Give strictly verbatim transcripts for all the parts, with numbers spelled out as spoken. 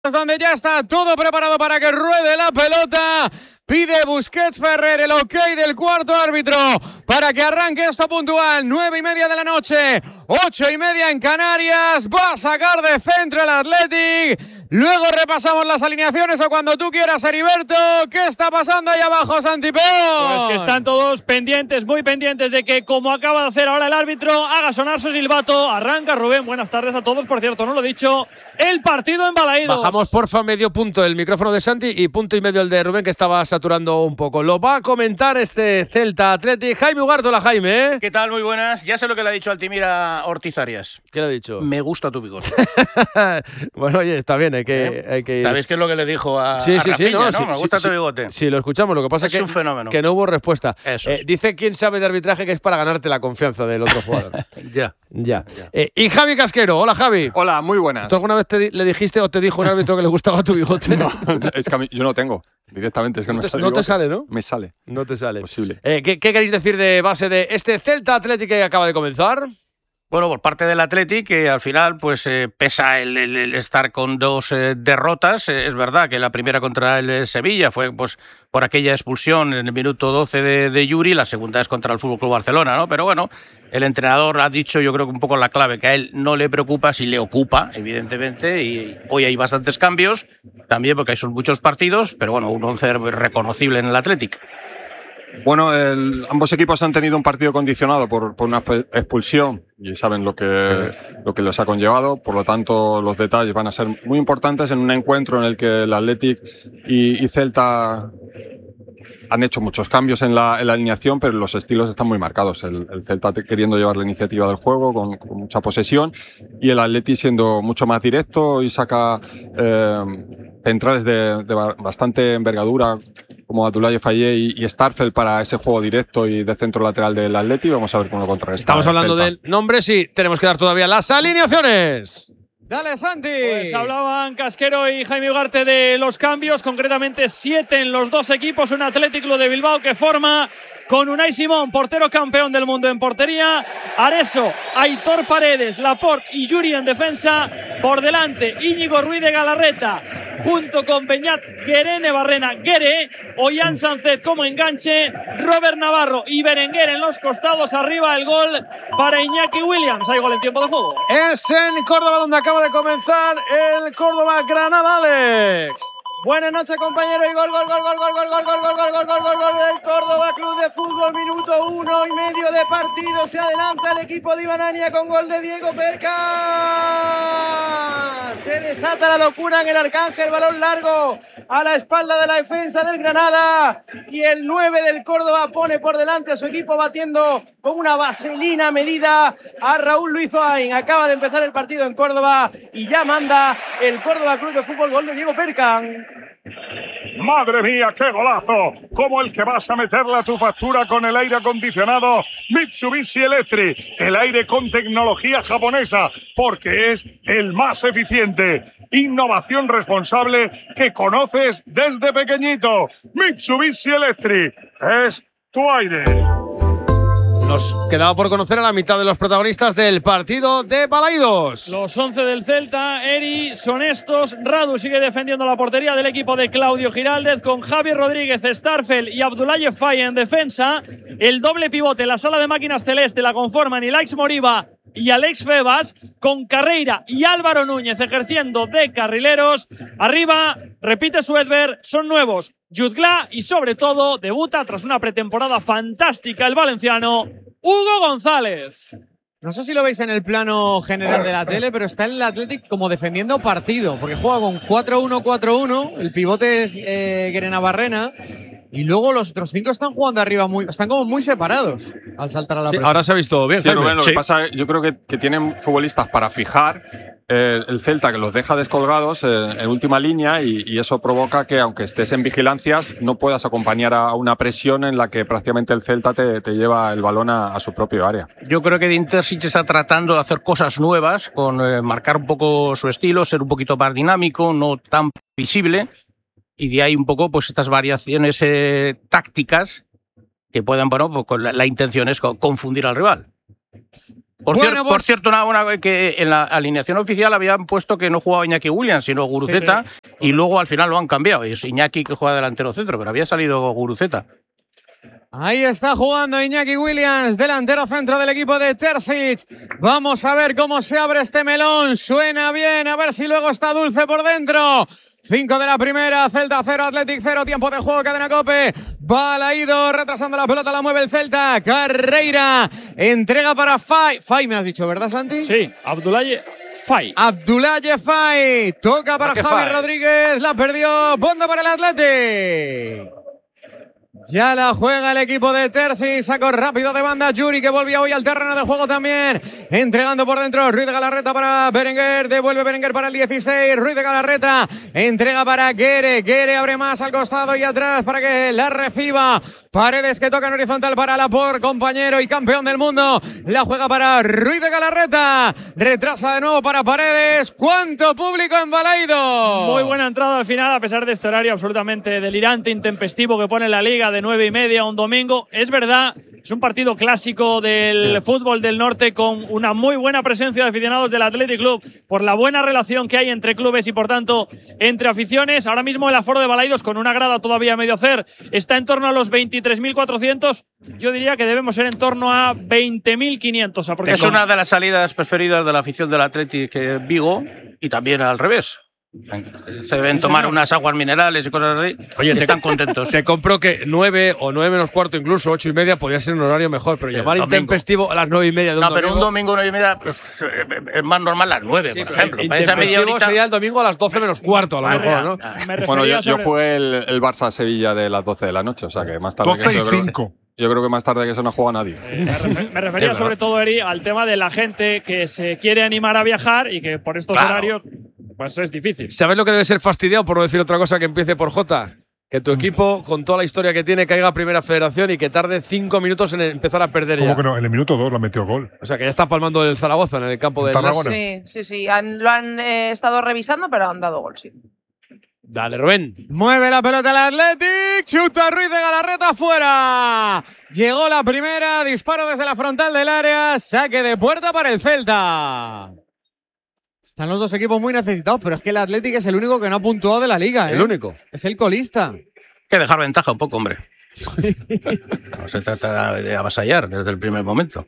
Donde ya está todo preparado para que ruede la pelota. Pide Busquets Ferrer el ok del cuarto árbitro para que arranque esto puntual. Nueve y media de la noche, ocho y media en Canarias. Va a sacar de centro el Athletic. Luego repasamos las alineaciones o cuando tú quieras, Heriberto. ¿Qué está pasando ahí abajo, Santi Peón? Pues que están todos pendientes, muy pendientes de que, como acaba de hacer ahora el árbitro, haga sonar su silbato. Arranca Rubén. Buenas tardes a todos. Por cierto, no lo he dicho, el partido en Balaídos. Bajamos, porfa, medio punto el micrófono de Santi y punto y medio el de Rubén, que estaba saturando un poco. Lo va a comentar este Celta Athletic. Jaime Ugártola. Jaime, ¿eh? ¿Qué tal? Muy buenas. Ya sé lo que le ha dicho Altimira Ortiz Arias. ¿Qué le ha dicho? Me gusta tu bigote. Bueno, oye, está bien, hay que, ¿Eh? hay que ir. ¿Sabéis qué es lo que le dijo a, sí, a sí, Rafinha, sí, no, no? sí, Me gusta sí, tu bigote. Sí, lo escuchamos. Lo que pasa es, es que, un fenómeno. que no hubo respuesta. Eso eh, es. Dice quien sabe de arbitraje que es para ganarte la confianza del otro jugador. ya. Ya. ya. Eh, y Javi Casquero. Hola, Javi. Hola, muy buenas. ¿Tú alguna vez te di le dijiste o te dijo un árbitro que le gustaba tu bigote? No, es que a mí, yo no tengo. Directamente, es que no, no me te, sale. No te sale, ¿no? Me sale. No te sale. Posible. Eh, ¿qué, ¿Qué queréis decir de base de este Celta Athletic que acaba de comenzar? Bueno, por parte del Athletic, que al final pues eh, pesa el, el, el estar con dos eh, derrotas. Eh, es verdad que la primera contra el eh, Sevilla fue pues por aquella expulsión en el minuto doce de, de Yuri, la segunda es contra el F C Barcelona, ¿no? Pero bueno, el entrenador ha dicho, yo creo que un poco la clave, que a él no le preocupa, si le ocupa, evidentemente, y hoy hay bastantes cambios, también porque son muchos partidos, pero bueno, un once reconocible en el Athletic. Bueno, el, ambos equipos han tenido un partido condicionado por, por una expulsión y saben lo que, lo que les ha conllevado. Por lo tanto, los detalles van a ser muy importantes en un encuentro en el que el Athletic y, y Celta han hecho muchos cambios en la, en la alineación, pero los estilos están muy marcados. El, el Celta queriendo llevar la iniciativa del juego con, con mucha posesión y el Athletic siendo mucho más directo y saca eh, centrales de, de bastante envergadura como Abdoulaye Faye y, y Starfel para ese juego directo y de centro lateral del Athletic. Vamos a ver cómo lo contrarresta. Estamos hablando del nombre, sí. Tenemos que dar todavía las alineaciones. Dale, Santi. Pues hablaban Casquero y Jaime Ugarte de los cambios, concretamente siete en los dos equipos. Un Athletic Club de Bilbao que forma con Unai Simón, portero campeón del mundo en portería, Areso, Aitor Paredes, Laporte y Yuri en defensa. Por delante, Íñigo Ruiz de Galarreta, junto con Beñat Guerene Barrena Guere, Ollán Sánchez como enganche, Robert Navarro y Berenguer en los costados. Arriba el gol para Iñaki Williams. Hay gol en tiempo de juego. Es en Córdoba donde acaba de comenzar el Córdoba Granada, Alex. Buenas noches, compañeros, y gol, gol, gol, gol, gol, gol, gol, gol, gol, gol, gol, gol, gol, gol del Córdoba Club de Fútbol, minuto uno y medio de partido. Se adelanta el equipo de Ibanania con gol de Diego Perca. Se desata la locura en el Arcángel, balón largo a la espalda de la defensa del Granada y el nueve del Córdoba pone por delante a su equipo batiendo con una vaselina medida a Raúl Luis Oain. Acaba de empezar el partido en Córdoba y ya manda el Córdoba Club de Fútbol, gol de Diego Perca. ¡Madre mía, qué golazo! Como el que vas a meterle a tu factura con el aire acondicionado Mitsubishi Electric. El aire con tecnología japonesa, porque es el más eficiente. Innovación responsable que conoces desde pequeñito. Mitsubishi Electric es tu aire. Nos quedaba por conocer a la mitad de los protagonistas del partido de Balaídos. Los once del Celta, Eri, son estos. Radu sigue defendiendo la portería del equipo de Claudio Giraldez con Javi Rodríguez, Starfel y Abdoulaye Faye en defensa. El doble pivote, la sala de máquinas celeste, la conforman Ilaix Moriba y Alex Febas, con Carreira y Álvaro Núñez ejerciendo de carrileros. Arriba, repite Suedberg, son nuevos Jutgla y sobre todo debuta tras una pretemporada fantástica el valenciano Hugo González. No sé si lo veis en el plano general de la tele, pero está en el Athletic como defendiendo partido, porque juega con cuatro uno cuatro uno, el pivote es eh, Guerena Barrena, y luego los otros cinco están jugando arriba, muy, están como muy separados al saltar a la Sí, presión. ahora se ha visto bien, Sí, Jaime. Rubén, lo Sí. que pasa, yo creo que, que tienen futbolistas para fijar eh, el Celta, que los deja descolgados eh, en última línea y, y eso provoca que, aunque estés en vigilancias, no puedas acompañar a una presión en la que prácticamente el Celta te, te lleva el balón a, a su propio área. Yo creo que Dintersic está tratando de hacer cosas nuevas, con eh, marcar un poco su estilo, ser un poquito más dinámico, no tan visible. Y de ahí un poco pues estas variaciones eh, tácticas que puedan, bueno, pues, con la, la intención es confundir al rival. Por, Bueno, cier pues... por cierto, una, una, que en la alineación oficial habían puesto que no jugaba Iñaki Williams, sino Guruceta, sí, sí. Y luego al final lo han cambiado. Es Iñaki que juega delantero centro, pero había salido Guruceta. Ahí está jugando Iñaki Williams, delantero centro del equipo de Terzic. Vamos a ver cómo se abre este melón. Suena bien, a ver si luego está dulce por dentro. cinco de la primera, Celta cero, Athletic cero, tiempo de juego, cadena Cope. Balaído retrasando la pelota, la mueve el Celta. Carreira, entrega para Fay. Fay me has dicho, ¿verdad, Santi? Sí, Abdoulaye Fay. Abdoulaye Fay. Toca para Javi Fay. Rodríguez, la perdió. Bonda para el Athletic. Ya la juega el equipo de Terzi, sacó rápido de banda Yuri, que volvía hoy al terreno de juego también, entregando por dentro Ruiz de Galarreta para Berenguer, devuelve Berenguer para el dieciséis, Ruiz de Galarreta, entrega para Guere, Guere abre más al costado y atrás para que la reciba Paredes, que toca en horizontal para Laporte, compañero y campeón del mundo, la juega para Ruiz de Galarreta, retrasa de nuevo para Paredes. ¿Cuánto público en Balaido? Muy buena entrada al final, a pesar de este horario absolutamente delirante, intempestivo que pone la Liga de nueve y media un domingo. Es verdad, es un partido clásico del sí. fútbol del norte con una muy buena presencia de aficionados del Athletic Club por la buena relación que hay entre clubes y por tanto entre aficiones. Ahora mismo el aforo de Balaidos, con una grada todavía a medio hacer, está en torno a los veintitrés mil cuatrocientos. Yo diría que debemos ser en torno a veinte mil quinientos aproximadamente. Es una de las salidas preferidas de la afición del Athletic Vigo y también al revés. Se deben sí, tomar señor. unas aguas minerales y cosas así. Oye, están contentos. Te compro que nueve o nueve menos cuarto, incluso ocho y media, podría ser un horario mejor, pero sí, llamar intempestivo a las nueve y media de un no, domingo. No, pero un domingo nueve y media pues, es más normal a las nueve, sí, por ejemplo. Intempestivo horita... sería el domingo a las doce menos cuarto, a lo mejor, ¿no? Bueno, yo, sobre... yo jugué el, el Barça-Sevilla de las doce de la noche, o sea que más tarde doce que y cinco. Yo creo que más tarde que eso no juega nadie. Eh, me, refer, me refería sobre todo, Eri, al tema de la gente que se quiere animar a viajar y que por estos claro. horarios pues es difícil. ¿Sabes lo que debe ser fastidiado, por no decir otra cosa, que empiece por J? Que tu equipo, con toda la historia que tiene, caiga a Primera Federación y que tarde cinco minutos en empezar a perder ya. ¿Cómo que no? En el minuto dos lo metió gol. O sea, que ya está palmando el Zaragoza en el campo de Tarragona. Sí, sí, sí. Han, lo han eh, estado revisando, pero han dado gol, sí. Dale, Rubén. Mueve la pelota el Athletic. Chuta Ruiz de Galarreta afuera. Llegó la primera. Disparo desde la frontal del área. Saque de puerta para el Celta. Están los dos equipos muy necesitados, pero es que el Athletic es el único que no ha puntuado de la liga. ¿eh? El único. Es el colista. Hay que dejar ventaja un poco, hombre. No se trata de avasallar desde el primer momento.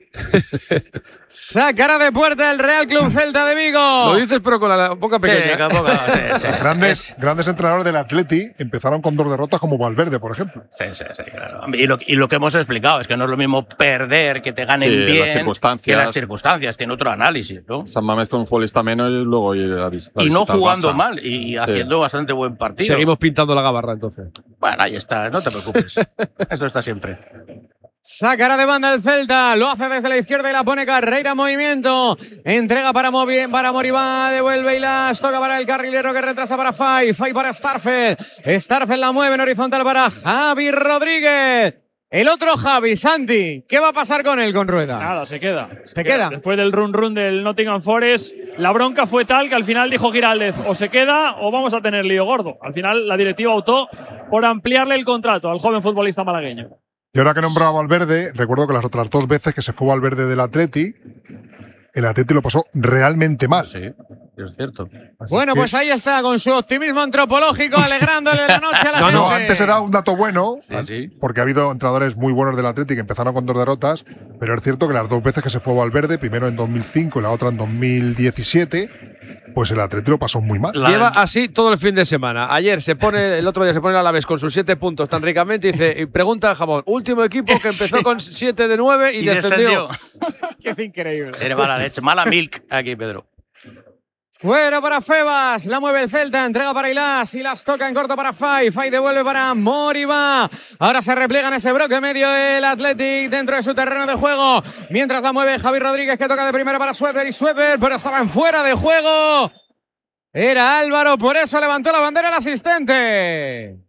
Sacara de puerta el Real Club Celta de Vigo. Lo dices, pero con la boca pequeña. Sí, boca, sí, sí, Los grandes, sí. grandes entrenadores del Atleti empezaron con dos derrotas, como Valverde, por ejemplo. Sí, sí, sí, claro. Y lo, y lo que hemos explicado es que no es lo mismo perder, que te ganen sí, bien, las circunstancias. que las circunstancias. Tiene otro análisis, ¿no? San Mamés con un futbolista menos y luego ir a vis Y no jugando mal y haciendo sí. bastante buen partido. Seguimos pintando la gabarra, entonces. Bueno, ahí está, no te preocupes. Esto está siempre. Sacará de banda el Celta, lo hace desde la izquierda y la pone Carreira en movimiento. Entrega para, Movi, para Moribá, devuelve y las toca para el carrilero que retrasa para Fay. Fay para Starfel. Starfel la mueve en horizontal para Javi Rodríguez. El otro Javi, Santi, ¿qué va a pasar con él, con Rueda? Nada, se queda. ¿Se, ¿Se queda? queda? Después del run run del Nottingham Forest, la bronca fue tal que al final dijo Giraldez, o se queda o vamos a tener lío gordo. Al final la directiva optó por ampliarle el contrato al joven futbolista malagueño. Y ahora que nombraba a Valverde, recuerdo que las otras dos veces que se fue Valverde del Atleti, el Atleti lo pasó realmente mal. Sí, es cierto. Así bueno, que… pues ahí está, con su optimismo antropológico, alegrándole la noche a la no, gente. No, antes era un dato bueno, sí, sí. porque ha habido entrenadores muy buenos del Atleti que empezaron con dos derrotas, pero es cierto que las dos veces que se fue Valverde, primero en dos mil cinco y la otra en dos mil diecisiete, pues el Atleti lo pasó muy mal. La Lleva así todo el fin de semana. Ayer se pone, el otro día se pone el Alavés con sus siete puntos tan ricamente y dice, y pregunta al Jamón, último equipo que empezó sí. con siete de nueve y, y descendió. descendió. Que es increíble. Tiene mala leche, mala milk aquí, Pedro. Fuera para Febas, la mueve el Celta, entrega para Ilas, Ilas toca en corto para Fay, Fay devuelve para Moribá. Ahora se repliega en ese bloque medio el Athletic dentro de su terreno de juego, mientras la mueve Javi Rodríguez, que toca de primera para Sueder y Sueder, pero estaban fuera de juego. Era Álvaro, por eso levantó la bandera el asistente.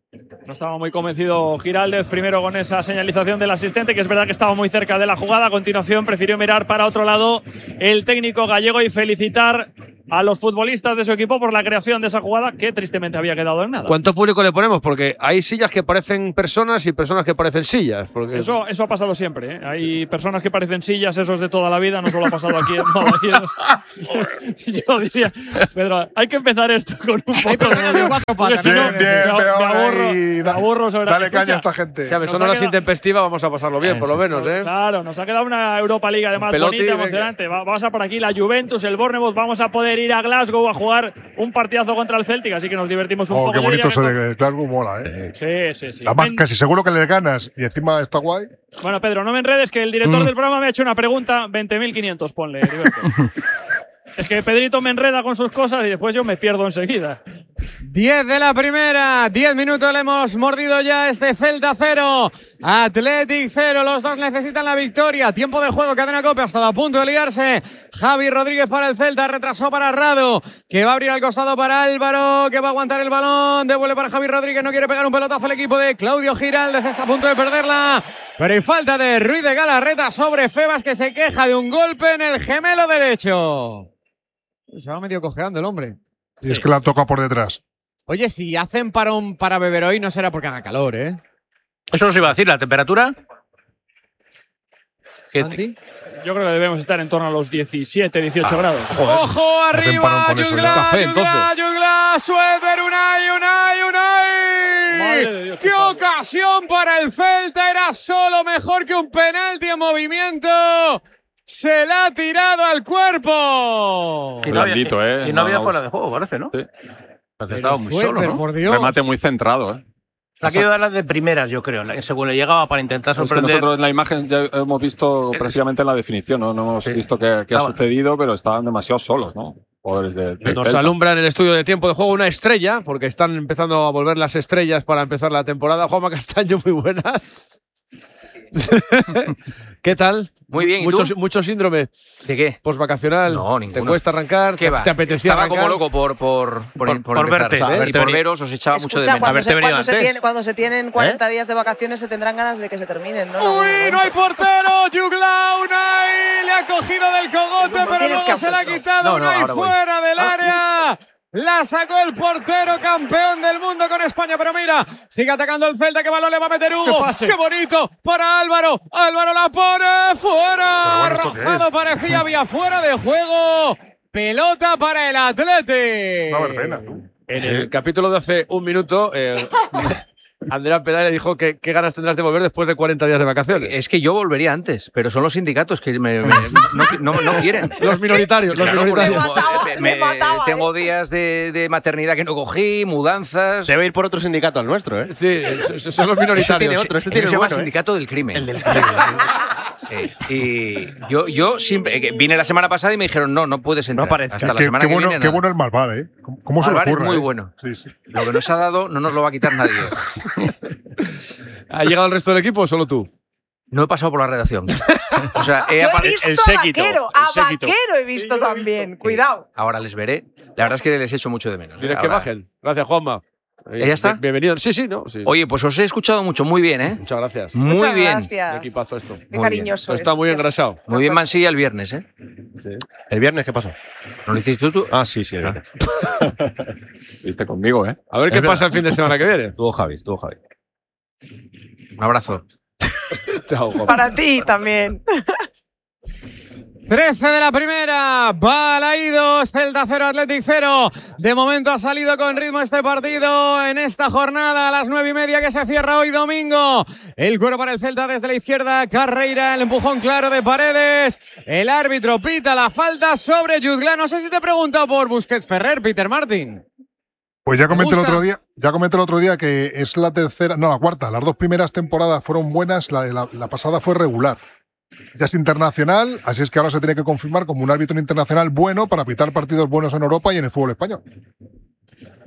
No estaba muy convencido Giraldez, primero con esa señalización del asistente, que es verdad que estaba muy cerca de la jugada. A continuación prefirió mirar para otro lado el técnico gallego y felicitar a los futbolistas de su equipo por la creación de esa jugada que tristemente había quedado en nada. ¿Cuánto público le ponemos? Porque hay sillas que parecen personas y personas que parecen sillas. Porque… Eso, eso ha pasado siempre, ¿eh? Hay personas que parecen sillas, esos de toda la vida, no solo ha pasado aquí en Balaídos. Yo diría, Pedro, hay que empezar esto con un poco de cuatro patas. si no, Bien, bien, me, me peor aburro, ahí. me aburro sobre Dale Escucha, caña a esta gente. ¿Sabes? Nos Son ha horas quedado- intempestivas, vamos a pasarlo bien, por lo menos, ¿eh? Claro, nos ha quedado una Europa League además Peloti, bonita, venga. emocionante. Va, vamos a por aquí la Juventus, el Bournemouth, vamos a poder ir a Glasgow a jugar un partidazo contra el Celtic, así que nos divertimos un Oh, poco. qué Yo bonito diría ese que de Glasgow, mola, ¿eh? con- Sí, sí, sí. Además, Men- casi seguro que le ganas y encima está guay. Bueno, Pedro, no me enredes, que el director Mm. del programa me ha hecho una pregunta. veinte mil quinientos, ponle, Heriberto. Es que Pedrito me enreda con sus cosas y después yo me pierdo enseguida. diez de la primera, diez minutos le hemos mordido ya este Celta cero, Athletic cero, los dos necesitan la victoria, tiempo de juego, cadena COPE, ha estado a punto de liarse, Javi Rodríguez para el Celta, retrasó para Rado, que va a abrir al costado para Álvaro, que va a aguantar el balón, devuelve para Javi Rodríguez, no quiere pegar un pelotazo el equipo de Claudio Giraldez, está a punto de perderla, pero hay falta de Ruiz de Galarreta sobre Febas, que se queja de un golpe en el gemelo derecho. Se va medio cojeando el hombre. Y es que la toca por detrás. Oye, si hacen parón para beber hoy, no será porque haga calor, ¿eh? Eso os iba a decir, ¿la temperatura? ¿Qué- ¿Santi? Yo creo que debemos estar en torno a los diecisiete, dieciocho grados. ¡Ojo Hacen arriba! parón con eso, Yugla, ¿no? Café, Yugla, Yugla, Suéter, Unai, Unai, Unai. Madre de Dios, ¡Qué qué fallo. ocasión para el Celta! Era solo mejor que un penalti en movimiento. Se la ha tirado al cuerpo. Y no había- Blandito, ¿eh? Y no había No, fuera de juego, parece, ¿no? Sí. Parece que estaba muy Suéter, solo, ¿no? por Dios. Remate muy centrado, ¿eh? Ha querido dar las de primeras, yo creo, la- según le llegaba para intentar Es que sorprender. nosotros en la imagen ya hemos visto Es- precisamente en la definición, ¿no? No hemos Sí. visto qué, qué ha Ah, sucedido, pero estaban demasiado solos, ¿no? Jugadores de, del Nos Celta. alumbra en el estudio de tiempo de juego una estrella, porque están empezando a volver las estrellas para empezar la temporada. Juanma Castaño, muy buenas. ¿Qué tal? Muy bien, ¿y mucho, tú? mucho síndrome ¿De qué? postvacacional. No, ¿Te ninguno. cuesta arrancar? ¿Qué ¿Te, va? te apetecía Estaba arrancar? como loco por, por, por, Por- por por empezar, verte, ¿sabes? verte Y por venir. veros, os echaba mucho de Escucha, menos. cuando, Haberte se, venido cuando, se antes. tiene- cuando se tienen cuarenta días de vacaciones se tendrán ganas de que se terminen, ¿no? No, ¡Uy, no hay portero! Yugla, Unai le ha cogido del cogote, pero Tienes luego que se la ha hacerlo. quitado. No, no, Unai ahora voy. fuera del área. La sacó el portero campeón del mundo con España, pero mira, sigue atacando el Celta, que balón le va a meter Hugo. ¡Qué pase! ¡Qué bonito! Para Álvaro. Álvaro la pone fuera. Pero bueno, ¿esto qué Rozado parecía, había fuera de juego. Pelota para el Atleti. No va a haber pena, tú. En el capítulo de hace un minuto, eh, Andrea Pedal le dijo que qué ganas tendrás de volver después de cuarenta días de vacaciones. Es que yo volvería antes, pero son los sindicatos que me- me- no, no- no quieren. Los minoritarios, los Claro, porque minoritarios. Me mataba, me- me mataba, tengo días de, de maternidad que no cogí, mudanzas. Debe ir por otro sindicato al nuestro, ¿eh? Sí, son- son los Este minoritarios. tiene otro, este Eso tiene se llama bueno, ¿eh? sindicato del crimen. El del crimen. Y yo, yo siempre que vine la semana pasada y me dijeron, no, no puedes entrar. aparezca. Hasta la Qué, semana qué que bueno, viene. qué nada. bueno el Malvar, ¿eh? ¿Cómo, cómo se le Malvar es ocurre? muy eh? bueno. Sí, sí. Lo que nos ha dado no nos lo va a quitar nadie. ¿Ha llegado el resto del equipo o solo tú? No he pasado por la redacción. O sea, he Yo he apare- visto el a séquito, Vaquero, el a séquito. Vaquero he visto también. Cuidado. Ahora les veré. La verdad es que les echo mucho de menos. ¿eh? Tienes que Ahora- bajen. Gracias, Juanma. Eh, ¿Ya está? bien- Bienvenido. Sí, sí, ¿no? Sí. Oye, pues os he escuchado mucho. Muy bien, ¿eh? Muchas gracias. Muy Muchas bien. Qué gracias. equipazo esto. Qué bien. cariñoso. Está es, muy es que es engrasado. una Muy bien cosa. Mansilla el viernes, ¿eh? ¿El viernes qué pasó? ¿No lo hiciste tú? Ah, sí, sí, el viernes. Viste conmigo, ¿eh? A ver qué Es pasa el fin de semana que viene. Estuvo Javi, estuvo Javi. Un abrazo. Chao, Juanma. Para ti también. trece de la primera, Balaídos, Celta cero, Athletic cero. De momento ha salido con ritmo este partido en esta jornada a las nueve y media que se cierra hoy domingo. El cuero para el Celta desde la izquierda, Carreira, el empujón claro de Paredes. El árbitro pita la falta sobre Jutgla. No sé si te he preguntado por Busquets Ferrer, Peter Martin. Pues ya comenté el gusta? otro día, ya comenté el otro día que es la tercera, no, la cuarta. Las dos primeras temporadas fueron buenas, la, la, la pasada fue regular. Ya es internacional, así es que ahora se tiene que confirmar como un árbitro internacional bueno para pitar partidos buenos en Europa y en el fútbol español.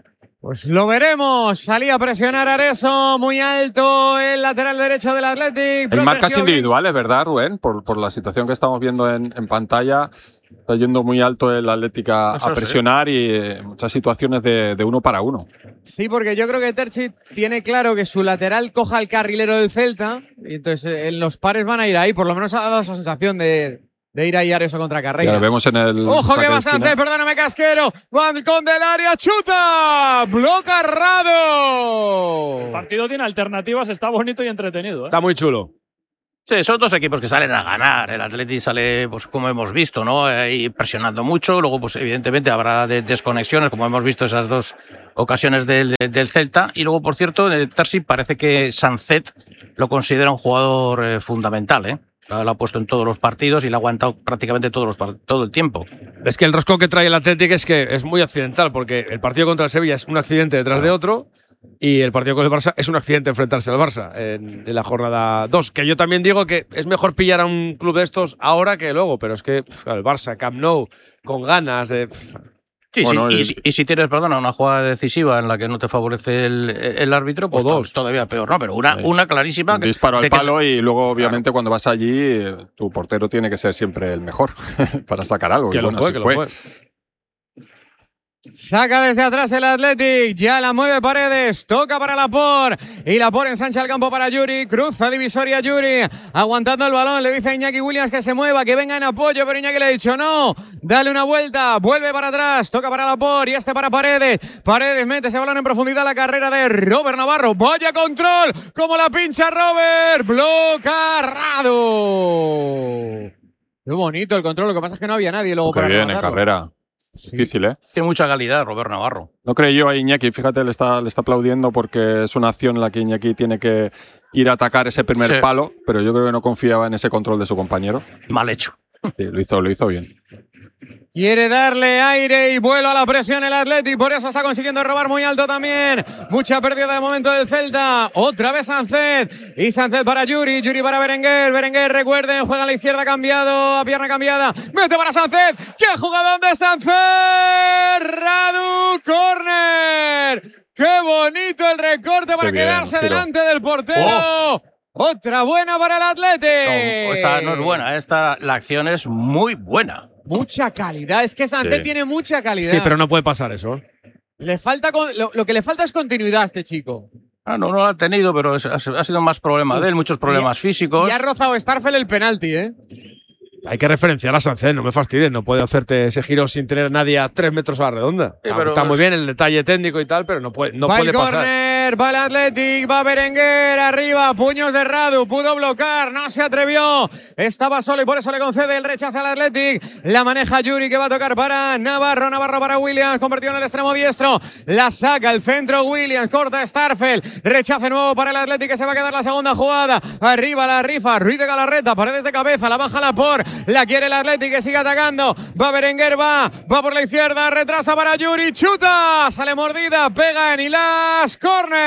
Pues lo veremos. Salía a presionar Areso, muy alto el lateral derecho del Athletic. Hay marcas individuales, ¿verdad, Rubén? Por, por la situación que estamos viendo en, en pantalla, está yendo muy alto el Athletic a, a presionar y eh, muchas situaciones de, de uno para uno. Sí, porque yo creo que Terzic tiene claro que su lateral coja al carrilero del Celta y entonces eh, en los pares van a ir ahí. Por lo menos ha dado esa sensación de, de ir ahí Areso contra Carreira. Ya lo vemos en el. Ojo que va Sánchez, perdóname, Casquero. Balcón del área, chuta. Bloca Rado. El partido tiene alternativas, está bonito y entretenido. ¿eh? Está muy chulo. Sí, son dos equipos que salen a ganar. El Atleti sale, pues como hemos visto, ¿no? Ahí presionando mucho. Luego, pues evidentemente habrá de desconexiones, como hemos visto esas dos ocasiones del, del Celta. Y luego, por cierto, el Terzic parece que Sancet lo considera un jugador eh, fundamental, ¿eh? Lo ha puesto en todos los partidos y lo ha aguantado prácticamente todos los, todo el tiempo. Es que el rosco que trae el Athletic es que es muy accidental, porque el partido contra el Sevilla es un accidente detrás de otro. Y el partido con el Barça es un accidente enfrentarse al Barça en, en la jornada dos. Que yo también digo que es mejor pillar a un club de estos ahora que luego, pero es que pff, el Barça, Camp Nou, con ganas de. Pff. Sí, bueno, sí. Y, y, si, y si tienes, perdona, una jugada decisiva en la que no te favorece el, el árbitro, pues o dos. Todavía peor, ¿no? Pero una, sí. una clarísima. Un disparo al palo y luego, obviamente, claro, cuando vas allí, tu portero tiene que ser siempre el mejor para sacar algo. Que y lo bueno, fue, así que fue. lo fue. Saca desde atrás el Athletic, ya la mueve Paredes, toca para Laporte y Laporte ensancha el campo para Yuri, cruza divisoria Yuri, aguantando el balón, le dice a Iñaki Williams que se mueva, que venga en apoyo, pero Iñaki le ha dicho no, dale una vuelta, vuelve para atrás, toca para Laporte y este para Paredes, Paredes mete ese balón en profundidad, la carrera de Robert Navarro, vaya control, como la pincha Robert, bloca Rado. Qué bonito el control, lo que pasa es que no había nadie luego Qué para bien rematarlo. en carrera. Sí. Difícil, ¿eh? Tiene mucha calidad Robert Navarro. No creyó a Iñaki, fíjate, le está, le está aplaudiendo porque es una acción en la que Iñaki tiene que ir a atacar ese primer Sí. palo, pero yo creo que no confiaba en ese control de su compañero. Mal hecho. Sí, lo hizo, lo hizo bien. Quiere darle aire y vuelo a la presión el Athletic, por eso está consiguiendo robar muy alto también. Mucha pérdida de momento del Celta. Otra vez Sancet. Y Sancet para Yuri, Yuri para Berenguer. Berenguer, recuerden, juega a la izquierda cambiado, a pierna cambiada. Mete para Sancet. ¡Qué jugadón de Sancet! Radu, córner. ¡Qué bonito el recorte para Qué bien, quedarse Ciro. delante del portero! Oh. Otra buena para el Athletic. No, esta no es buena, esta, la acción es muy buena. Mucha calidad, es que Sancet Sí. tiene mucha calidad. Sí, pero no puede pasar eso. Le falta con- lo, lo que le falta es continuidad a este chico. Ah, no, no lo ha tenido, pero es- ha, ha sido más problema de él, muchos problemas físicos. Y ha rozado Starfel el penalti, ¿eh? Hay que referenciar a Sancet, no me fastidies, no puede hacerte ese giro sin tener a nadie a tres metros a la redonda. Sí, Está- pero está muy es- bien el detalle técnico y tal, pero no puede, no va puede el pasar. córner, va el Athletic, va Berenguer, arriba, puños de Radu, pudo bloquear, no se atrevió, estaba solo y por eso le concede el rechazo al Athletic. La maneja Yuri, que va a tocar para Navarro, Navarro para Williams, convertido en el extremo diestro, la saca el centro Williams, corta Starfel, rechace nuevo para el Athletic, que se va a quedar la segunda jugada, arriba la rifa, Ruiz de Galarreta, Paredes de cabeza, la baja Laporte, la quiere el Athletic, que sigue atacando, va Berenguer, va, va por la izquierda, retrasa para Yuri, chuta, sale mordida, pega en Ilas,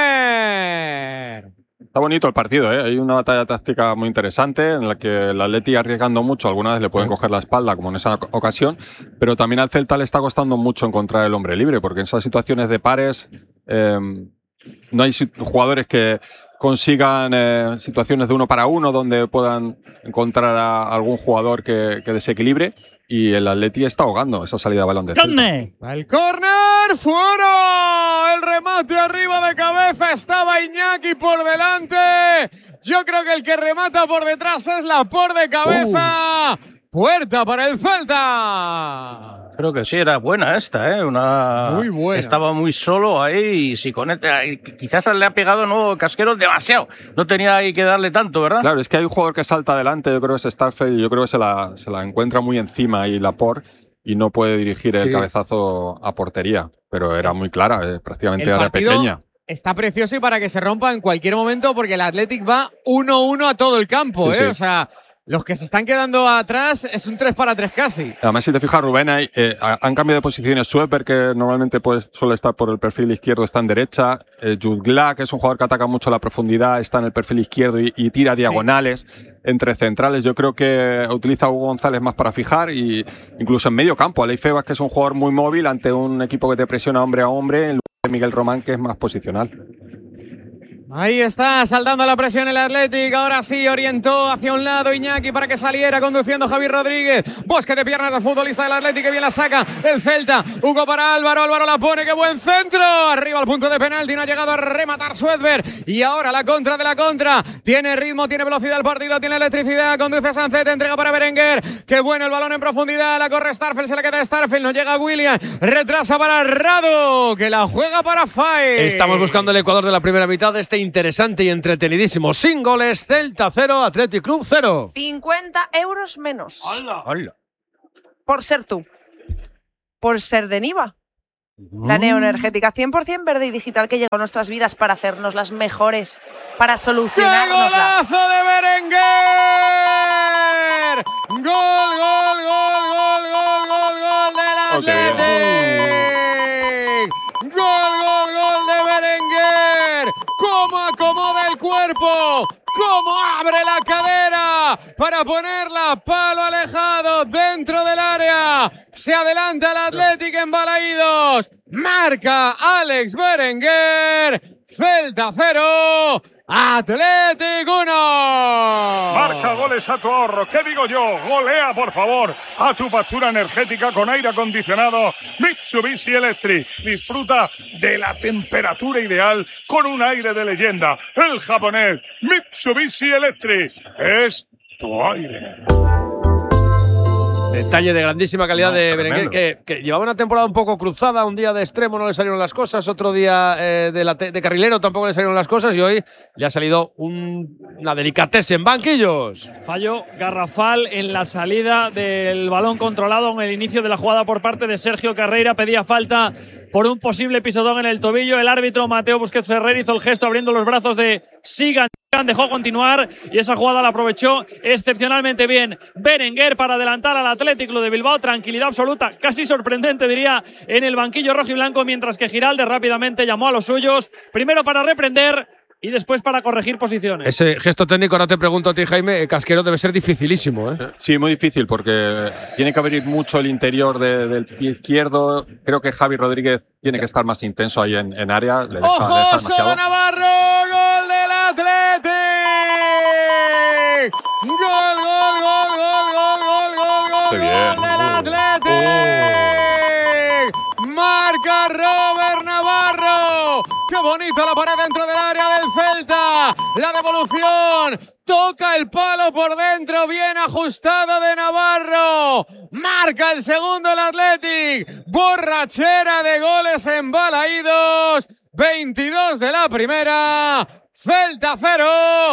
córner. Está bonito el partido, ¿eh? Hay una batalla táctica muy interesante en la que el Atleti arriesgando mucho, algunas veces le pueden coger la espalda, como en esa ocasión, pero también al Celta le está costando mucho encontrar el hombre libre, porque en esas situaciones de pares eh, no hay jugadores que consigan eh, situaciones de uno para uno donde puedan encontrar a algún jugador que, que desequilibre, y el Atleti está ahogando esa salida de balón de Celta. Va el córner, fuera, el remate arriba de cabeza, estaba Iñaki por delante, yo creo que el que remata por detrás es Laporte de cabeza, puerta para el Celta. Creo que sí, era buena esta, ¿eh? Una... Muy buena. Estaba muy solo ahí y si conecta, quizás le ha pegado no Casquero demasiado. No tenía ahí que darle tanto, ¿verdad? Claro, es que hay un jugador que salta adelante, yo creo que es Starfel, y yo creo que se la, se la encuentra muy encima y Laporte, y no puede dirigir el Sí. cabezazo a portería, pero era muy clara, eh, prácticamente El era partido pequeña. está precioso y para que se rompa en cualquier momento, porque el Athletic va uno uno a todo el campo, Sí, ¿eh? sí. O sea, los que se están quedando atrás es un tres para tres casi. Además, si te fijas, Rubén, hay, eh, han cambiado de posiciones. Sueper, que normalmente pues, suele estar por el perfil izquierdo, está en derecha. Eh, Jutgla, que es un jugador que ataca mucho la profundidad, está en el perfil izquierdo y, y tira diagonales entre centrales. Yo creo que utiliza a Hugo González más para fijar, y incluso en medio campo. Alei Febas, que es un jugador muy móvil ante un equipo que te presiona hombre a hombre. Miguel Román, que es más posicional. Ahí está, saltando la presión el Athletic. Ahora sí, orientó hacia un lado Iñaki para que saliera, conduciendo Javi Rodríguez. Bosque de piernas del futbolista del Athletic, que bien la saca el Celta. Hugo para Álvaro, Álvaro la pone, qué buen centro. Arriba al punto de penalti, no ha llegado a rematar Suedberg. Y ahora la contra de la contra. Tiene ritmo, tiene velocidad el partido, tiene electricidad. Conduce Sancet, entrega para Berenguer. Qué bueno el balón en profundidad. La corre Starfel, se la queda Starfel. No llega William. Retrasa para Rado, que la juega para Fai. Estamos buscando el Ecuador de la primera mitad de este interesante y entretenidísimo. Sin goles, Celta cero, Athletic Club cero. cincuenta euros menos. ¡Hala! ¡Hala! Por ser tú. Por ser de Niva. La neoenergética cien por ciento verde y digital que llegó a nuestras vidas para hacernos las mejores, para ¡Qué solucionarnoslas. golazo de Berenguer! ¡Gol, gol, gol, gol, gol, gol, gol del Athletic! ¡Gol, gol, gol de Berenguer! ¡Cómo acomoda el cuerpo! ¡Cómo abre la cadera para ponerla palo alejado dentro del área! Se adelanta el Athletic en Balaídos. Marca Alex Berenguer. Celta cero. Athletic uno. Marca goles a tu ahorro. ¿Qué digo yo? Golea, por favor, a tu factura energética con aire acondicionado Mitsubishi Electric. Disfruta de la temperatura ideal con un aire de leyenda. El japonés Mitsubishi Electric es tu aire. Detalle de grandísima calidad No, de tremendo. Berenguer, que, que llevaba una temporada un poco cruzada. Un día de extremo no le salieron las cosas, otro día eh, de, la te- de carrilero tampoco le salieron las cosas, y hoy le ha salido un- una delicatez en banquillos. Fallo garrafal en la salida del balón controlado en el inicio de la jugada por parte de Sergio Carreira. Pedía falta por un posible pisotón en el tobillo. El árbitro Mateo Busquets Ferrer hizo el gesto abriendo los brazos de sigan. Dejó continuar y esa jugada la aprovechó excepcionalmente bien Berenguer para adelantar al Athletic Club de Bilbao. Tranquilidad absoluta, casi sorprendente diría, en el banquillo rojiblanco, mientras que Giralde rápidamente llamó a los suyos, primero para reprender y después para corregir posiciones. Ese gesto técnico, ahora te pregunto a ti, Jaime, eh, Casquero, debe ser dificilísimo, ¿eh? Sí, muy difícil porque tiene que abrir mucho el interior de- del pie izquierdo. Creo que Javi Rodríguez tiene que estar más intenso ahí en, en área. Le deja, le deja ¡Ojo, demasiado. Soba Navarro! ¡Gol del Athletic! ¡Gol, gol, gol, gol, gol, gol, gol, gol, Qué bien. gol del Athletic! Marca Robert Navarro. ¡Qué bonito la pared dentro del área del Celta! La devolución. Toca el palo por dentro, bien ajustado de Navarro. Marca el segundo el Athletic. Borrachera de goles en Balaídos. veintidós de la primera. Celta cero.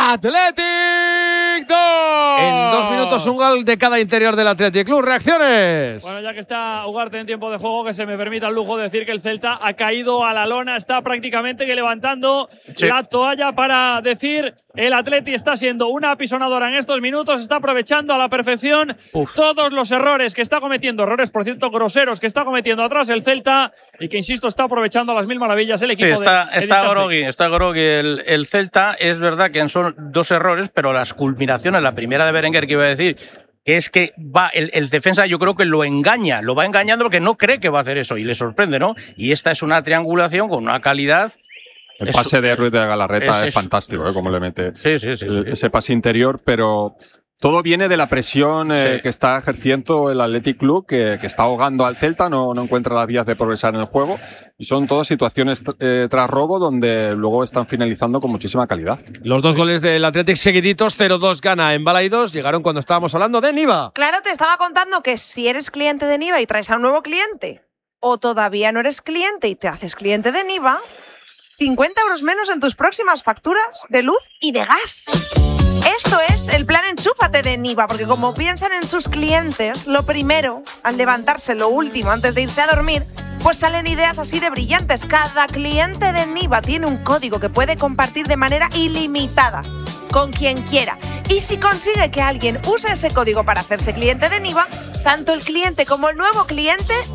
Athletic dos. En dos minutos un gol de cada interior del Athletic Club. ¡Reacciones! Bueno, ya que está Ugarte en tiempo de juego, que se me permita el lujo de decir que el Celta ha caído a la lona, está prácticamente que levantando Sí. la toalla para decir el Atleti está siendo una apisonadora en estos minutos, está aprovechando a la perfección Uf. todos los errores que está cometiendo, errores por cierto groseros que está cometiendo atrás el Celta y que, insisto, está aprovechando a las mil maravillas el Sí, equipo está, de está Edith groggy, está groggy el, el Celta. Es verdad que son dos errores, pero las culminaciones, la primera de Berenguer que iba a decir, es que va el, el defensa, yo creo que lo engaña, lo va engañando porque no cree que va a hacer eso y le sorprende, ¿no? Y esta es una triangulación con una calidad. El Es- pase de Ruiz de Galarreta es- es, es- fantástico, ¿eh? Cómo le mete Sí, sí, sí. sí. ese pase interior, pero todo viene de la presión eh, Sí. que está ejerciendo el Athletic Club, que, que está ahogando al Celta, no, no encuentra las vías de progresar en el juego. Y son todas situaciones eh, tras robo donde luego están finalizando con muchísima calidad. Los dos goles del Athletic seguiditos, cero dos gana en Balaídos, llegaron cuando estábamos hablando de Niva. Claro, te estaba contando que si eres cliente de Niva y traes a un nuevo cliente, o todavía no eres cliente y te haces cliente de Niva, cincuenta euros menos en tus próximas facturas de luz y de gas. Esto es el plan Enchúfate de Niva, porque como piensan en sus clientes, lo primero, al levantarse, lo último, antes de irse a dormir, pues salen ideas así de brillantes. Cada cliente de Niva tiene un código que puede compartir de manera ilimitada con quien quiera. Y si consigue que alguien use ese código para hacerse cliente de Niva, tanto el cliente como el nuevo cliente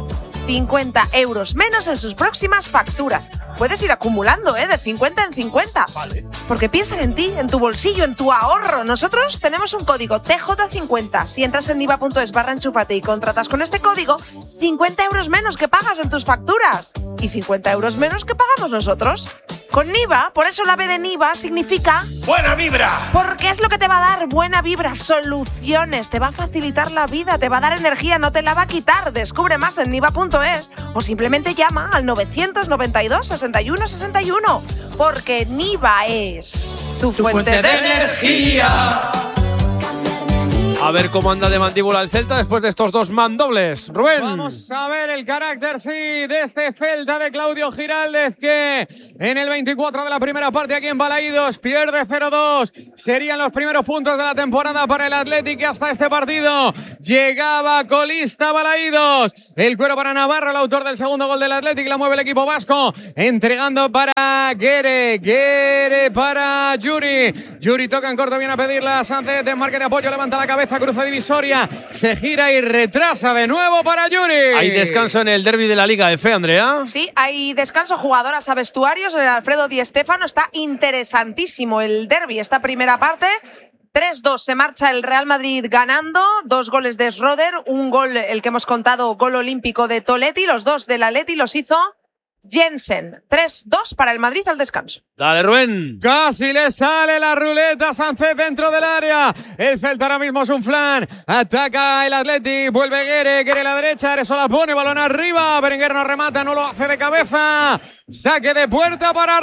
cincuenta euros menos en sus próximas facturas. Puedes ir acumulando, ¿eh? De cincuenta en cincuenta. Vale. Porque piensan en ti, en tu bolsillo, en tu ahorro. Nosotros tenemos un código T J cincuenta. Si entras en niva.es barra enchúfate y contratas con este código, cincuenta euros menos que pagas en tus facturas. Y cincuenta euros menos que pagamos nosotros. Con Niva, por eso la B de Niva significa… ¡Buena vibra! Porque es lo que te va a dar buena vibra, soluciones, te va a facilitar la vida, te va a dar energía, no te la va a quitar. Descubre más en niva punto es o simplemente llama al novecientos noventa y dos, sesenta y uno, sesenta y uno. Porque Niva es tu, tu fuente, fuente de, de energía. A ver cómo anda de mandíbula el Celta después de estos dos mandobles. Rubén. Vamos a ver el carácter, sí, de este Celta de Claudio Giraldez, que en el veinticuatro de la primera parte aquí en Balaídos pierde cero dos. Serían los primeros puntos de la temporada para el Athletic, que hasta este partido llegaba colista Balaídos. El cuero para Navarro, el autor del segundo gol del Athletic, la mueve el equipo vasco, entregando para Guere. Guere para Yuri. Yuri toca en corto, viene a pedirla a Sánchez, desmarque de apoyo, levanta la cabeza, cruza divisoria, se gira y retrasa de nuevo para Yuri. Hay descanso en el derbi de la Liga F, Andrea. Sí, hay descanso, jugadoras a vestuarios. El Alfredo Di Stéfano, está interesantísimo el derbi, esta primera parte. tres dos, se marcha el Real Madrid ganando, dos goles de Schroeder, un gol, el que hemos contado, gol olímpico de Toletti, los dos del Atleti los hizo Jensen. tres dos para el Madrid al descanso. Dale, Rubén. Casi le sale la ruleta, Sánchez dentro del área. El Celta ahora mismo es un flan. Ataca el Athletic, vuelve Guere, Guere a la derecha, Areso la pone, balón arriba. Berenguer no remata, no lo hace de cabeza. Saque de puerta para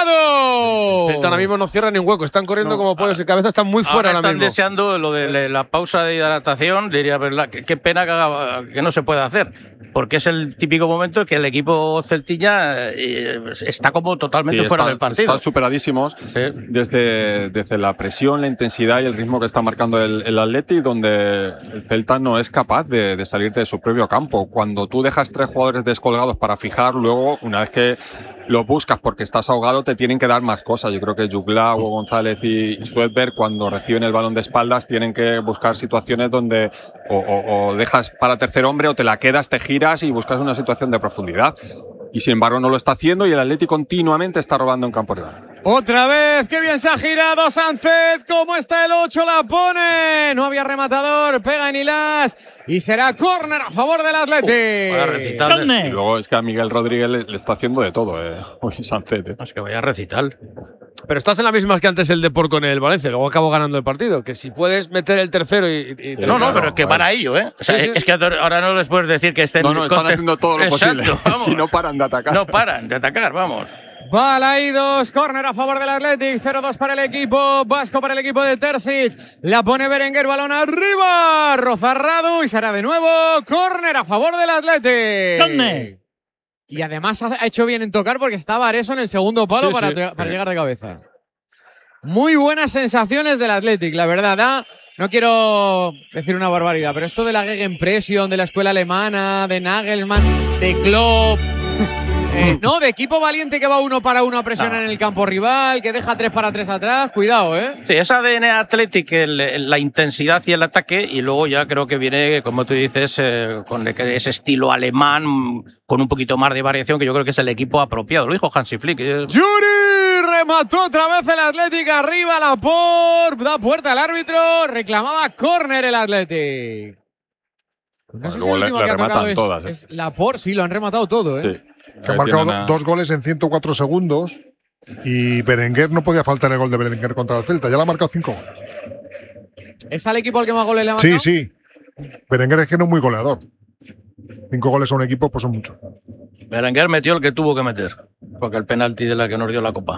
Rado. El Celta ahora mismo no cierra ni un hueco, están corriendo no, como pollos y cabeza, están muy fuera ahora, ahora mismo. Están deseando lo de la pausa de hidratación, diría, ¿verdad? Qué, qué pena que, haga, que no se pueda hacer, porque es el típico momento en que el equipo celtilla eh, está como totalmente sí, fuera está, del partido. Están superadísimos sí. desde, desde la presión, la intensidad y el ritmo que está marcando el, el Atleti, donde el Celta no es capaz de, de salir de su propio campo. Cuando tú dejas tres jugadores descolgados para fijar, luego, una vez que lo buscas porque estás ahogado, te tienen que dar más cosas. Yo creo que Jugla, Hugo González y, y Suedberg, cuando reciben el balón de espaldas, tienen que buscar situaciones donde o, o, o dejas para tercer hombre o te la quedas, te giras y buscas una situación de profundidad. Y sin embargo no lo está haciendo y el Atleti continuamente está robando en campo rival. Otra vez, qué bien se ha girado Sánchez, cómo está el ocho, la pone, no había rematador, pega en Ilás y será córner a favor del Atleti. Uh, y luego es que a Miguel Rodríguez le, le está haciendo de todo, eh, hoy Sánchez. Eh. Es que vaya recital. Pero estás en la misma que antes el Depor con el Valencia, luego acabó ganando el partido, que si puedes meter el tercero y… y te no, no, pero es que para ello, ¿eh? O sea, sí, sí. Es que ahora no les puedes decir que estén… No, no, están haciendo todo lo Exacto, posible, vamos. Si no paran de atacar. No paran de atacar, vamos. Balaídos, córner a favor del Athletic, cero dos para el equipo vasco, para el equipo de Terzic. La pone Berenguer, balón arriba, Rozarrado y será de nuevo córner a favor del Athletic. ¿Dónde? Y además ha hecho bien en tocar porque estaba Areso en el segundo palo sí, para, sí. para llegar de cabeza. Muy buenas sensaciones del Athletic, la verdad. ¿eh? No quiero decir una barbaridad, pero esto de la Gegenpressing, de la escuela alemana, de Nagelsmann, de Klopp… Eh, no, de equipo valiente que va uno para uno a presionar no. en el campo rival, que deja tres para tres atrás, cuidado, ¿eh? Sí, es A D N Athletic, el, la intensidad y el ataque, y luego ya creo que viene, como tú dices, eh, con ese estilo alemán, con un poquito más de variación, que yo creo que es el equipo apropiado. Lo dijo Hansi Flick. ¡Yuri! Remató otra vez el Athletic arriba, la por da puerta al árbitro, reclamaba córner el Athletic. No sé si el último le, le que ha tocado es, todas, ¿eh? es la por, sí, lo han rematado todo, ¿eh? Sí. Que ha marcado una... dos goles en ciento cuatro segundos y Berenguer no podía faltar el gol de Berenguer contra el Celta. Ya le ha marcado cinco goles. ¿Es al equipo al que más goles le ha marcado? Sí, sí. Berenguer es que no es muy goleador. Cinco goles a un equipo pues son muchos. Berenguer metió el que tuvo que meter, porque el penalti de la que nos dio la Copa.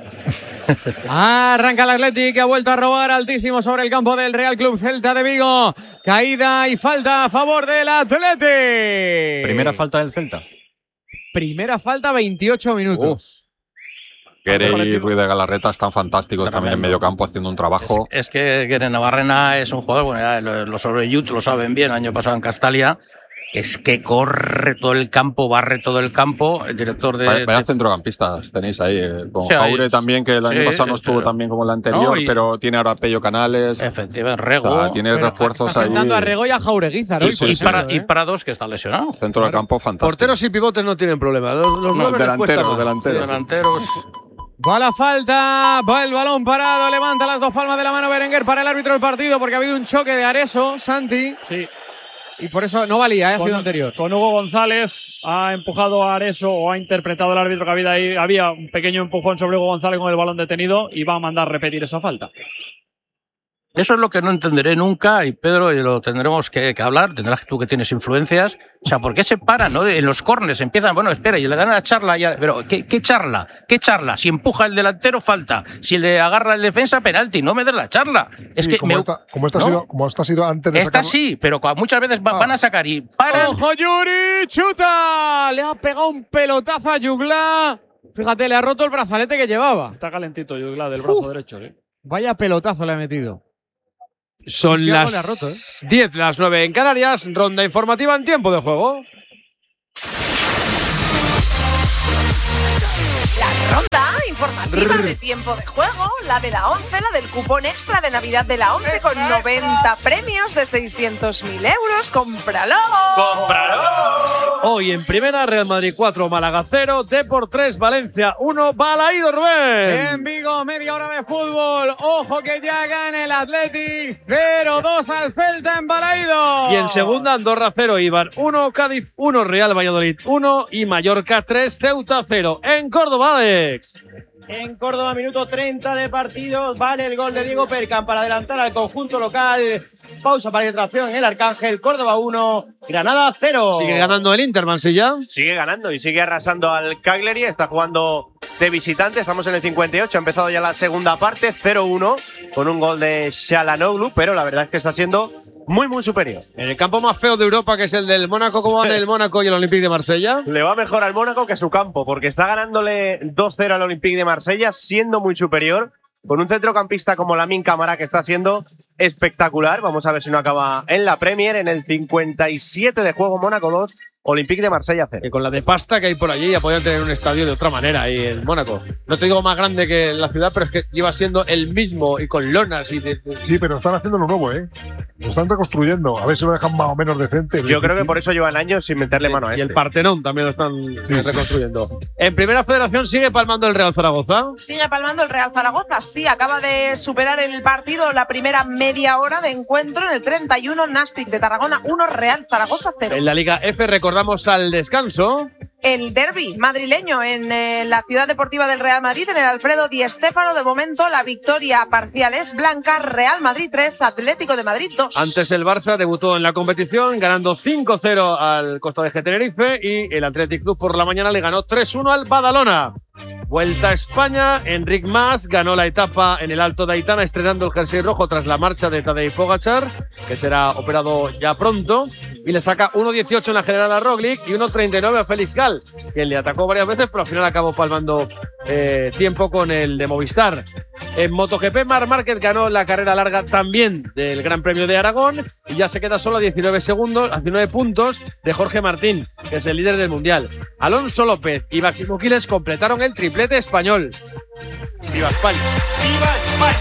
Ah, arranca el Athletic, que ha vuelto a robar altísimo sobre el campo del Real Club Celta de Vigo. Caída y falta a favor del Athletic. Primera falta del Celta. Primera falta, veintiocho minutos. Guere y Ruiz de Galarreta están fantásticos Tremendo. también en medio campo haciendo un trabajo. Es, es que Guere Navarrena es un jugador, bueno, ya los sobre Youth lo saben bien, el año pasado en Castalia, es que corre todo el campo, barre todo el campo. El director de. Vaya, vaya de... centrocampistas tenéis ahí. Eh, con Sí, Jaure ahí, también, que el año sí, pasado no estuvo pero- tan bien como el anterior, No, y- pero tiene ahora Pello Canales. Efectivamente, Rego. O sea, tiene Pero refuerzos está ahí. sentando a Rego y a Jaureguizar hoy, Y, por y ejemplo, para, y ¿eh? Prados, que está lesionado. Centro del campo fantástico. Porteros y pivotes no tienen problema. Los, los No, nueve les cuesta delanteros, más. delanteros. Delanteros. Va la falta, va el balón parado, levanta las dos palmas de la mano Berenguer para el árbitro del partido porque ha habido un choque de Areso, Santi, Sí. y por eso no valía, ¿eh? ha Con, sido anterior. con Hugo González ha empujado a Areso o ha interpretado el árbitro que había ahí. Había un pequeño empujón sobre Hugo González con el balón detenido y va a mandar repetir esa falta. Eso es lo que no entenderé nunca, y Pedro, y lo tendremos que, que hablar, tendrás tú que tienes influencias. O sea, ¿por qué se paran, no? En los corners empiezan, bueno, espera, y le dan la charla, ya, pero ¿qué, ¿qué charla? ¿Qué charla? Si empuja el delantero, falta. Si le agarra el defensa, penalti. No me des la charla. Es Sí, que como, me- esta, como, esta ha ¿no? sido, como esta ha sido antes de Esta sacarlo- sí, pero cua- muchas veces va- Ah. van a sacar y paran. ¡Ojo, Yuri! ¡Chuta! Le ha pegado un pelotazo a Yugla. Fíjate, le ha roto el brazalete que llevaba. Está calentito Yugla del brazo Uf. derecho. ¿eh? Vaya pelotazo le ha metido. Son Sí, algo las le ha roto, ¿eh? diez, las nueve en Canarias. Ronda informativa en tiempo de juego. La ronda informativa de tiempo de juego, la de la once, la del cupón extra de Navidad de la once con noventa premios de seiscientos mil euros. ¡Cómpralo! Hoy en primera, Real Madrid cuatro, Málaga cero, Depor tres, Valencia uno, Balaído Rubén. En Vigo, media hora de fútbol. Ojo que ya gana el Athletic. cero dos al Celta en Balaído. Y en segunda, Andorra cero, Ibar uno, Cádiz uno, Real Valladolid uno y Mallorca tres, Ceuta cero. En Córdoba, Alex. En Córdoba, minuto treinta de partido, vale el gol de Diego Percan para adelantar al conjunto local. Pausa para entración en el Arcángel, Córdoba uno, Granada cero. Sigue ganando el Inter, Mansilla. Sigue ganando y sigue arrasando al Cagliari. Está jugando de visitante. Estamos en el cincuenta y ocho. Ha empezado ya la segunda parte, cero uno, con un gol de Shalanoglu, pero la verdad es que está siendo muy, muy superior. En el campo más feo de Europa, que es el del Mónaco, ¿cómo van el Mónaco y el Olympique de Marsella? Le va mejor al Mónaco que a su campo, porque está ganándole dos cero al Olympique de Marsella, siendo muy superior, con un centrocampista como Lamine Camara, que está siendo espectacular. Vamos a ver si no acaba en la Premier, en el cincuenta y siete de juego, Mónaco dos, Olympique de Marsella cero. Que con la de pasta que hay por allí ya podían tener un estadio de otra manera ahí en Mónaco. No te digo más grande que la ciudad, pero es que lleva siendo el mismo y con lonas y de, de- Sí, pero están haciendo lo nuevo, ¿eh? Lo están reconstruyendo. A ver si lo dejan más o menos decente. Yo creo que por eso llevan años sin meterle mano a y este. el Partenón también lo están reconstruyendo. En primera federación sigue palmando el Real Zaragoza. Sigue palmando el Real Zaragoza. Sí, acaba de superar el partido la primera media hora de encuentro en el treinta y uno. Nastic de Tarragona uno, Real Zaragoza cero. En la Liga F recordamos al descanso. El derbi madrileño en eh, la Ciudad Deportiva del Real Madrid, en el Alfredo Di Stéfano. De momento, la victoria parcial es blanca. Real Madrid tres, Atlético de Madrid dos. Antes el Barça debutó en la competición ganando cinco cero al Costa de Tenerife y el Athletic Club por la mañana le ganó tres uno al Badalona. Vuelta a España, Enric Mas ganó la etapa en el Alto de Aitana estrenando el jersey rojo tras la marcha de Tadej Pogačar, que será operado ya pronto, y le saca uno dieciocho en la general a Roglic y uno treinta y nueve a Félix Gal, que le atacó varias veces pero al final acabó palmando eh, tiempo con el de Movistar. En MotoGP, Marc Márquez ganó la carrera larga también del Gran Premio de Aragón y ya se queda solo a diecinueve segundos, a diecinueve puntos de Jorge Martín, que es el líder del Mundial. Alonso López y Máximo Quiles completaron el triplete español. ¡Viva España! ¡Viva España!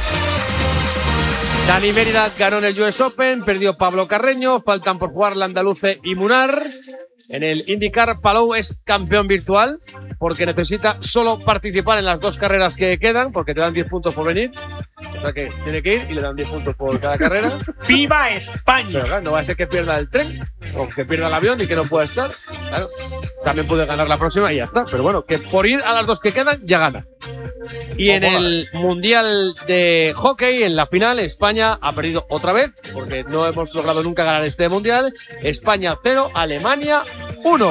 Dani Mérida ganó en el U S Open, perdió Pablo Carreño, faltan por jugar Landaluce y Munar. En el IndyCar, Palou es campeón virtual porque necesita solo participar en las dos carreras que quedan, porque te dan diez puntos por venir. O sea que tiene que ir y le dan diez puntos por cada carrera. ¡Viva España! Pero claro, no va a ser que pierda el tren o que pierda el avión y que no pueda estar. Claro, también puede ganar la próxima y ya está. Pero bueno, que por ir a las dos que quedan, ya gana. Y en el Mundial de Hockey, en la final, España ha perdido otra vez, porque no hemos logrado nunca ganar este Mundial. España cero, Alemania uno.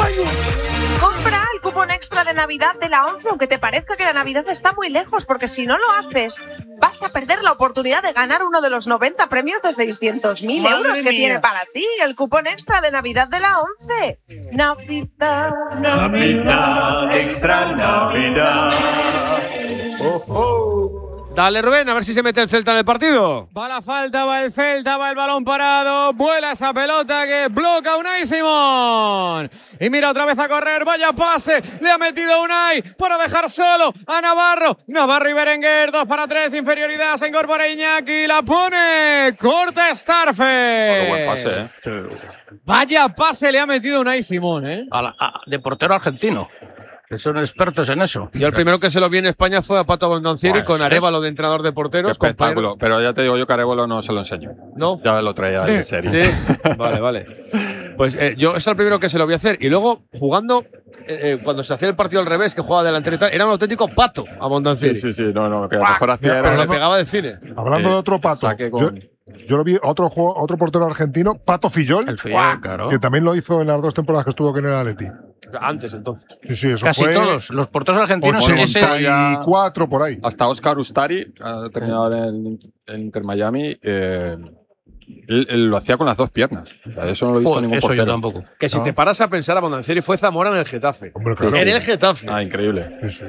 Compra el cupón extra de Navidad de la once, aunque te parezca que la Navidad está muy lejos, porque si no lo haces, vas a perder la oportunidad de ganar uno de los noventa premios de seiscientos mil Madre euros que mía. tiene para ti el cupón extra de Navidad de la once. Navidad, Navidad, extra Navidad. Dale, Rubén, a ver si se mete el Celta en el partido. Va la falta, va el Celta, va el balón parado. Vuela esa pelota que bloca Unai Simón. Y mira otra vez a correr. Vaya pase. Le ha metido Unai para dejar solo a Navarro. Navarro y Berenguer. Dos para tres. Inferioridad. Se incorpora Iñaki. La pone. Corta Starfe. Qué buen pase, ¿eh? Vaya pase le ha metido Unai Simón, ¿eh? A la, a, de portero argentino. Que son expertos en eso. Yo el primero que se lo vi en España fue a Pato Abondancieri Pues con Arévalo de entrenador de porteros. Espectáculo. compañero. Pero ya te digo yo que Arévalo no se lo enseño. No. Ya lo traía ahí en serie. Sí. Vale, vale. Pues eh, yo es el primero que se lo voy a hacer. Y luego, jugando, eh, cuando se hacía el partido al revés, que jugaba delantero y tal, era un auténtico Pato Abondancieri. Sí, sí, sí. No, no. Lo que mejor hacía Pero era. le pegaba de cine. Hablando Eh, de otro Pato, saque con- yo, yo lo vi otro juego, otro portero argentino, Pato Fillol, El Fillol, claro. que también lo hizo en las dos temporadas que estuvo aquí en el Atleti. Antes, entonces. Sí, sí, eso Casi fue todos. Los porteros argentinos en ese. ya- ochenta y cuatro por ahí. Hasta Oscar Ustari, que ha terminado en, en Inter Miami, eh, él, él lo hacía con las dos piernas. O sea, eso no lo he visto Joder, ningún eso portero. yo tampoco. Que si No. te paras a pensar, Abondancieri fue Zamora en el Getafe. Hombre, claro. En el Getafe. Ah, increíble. Sí, sí.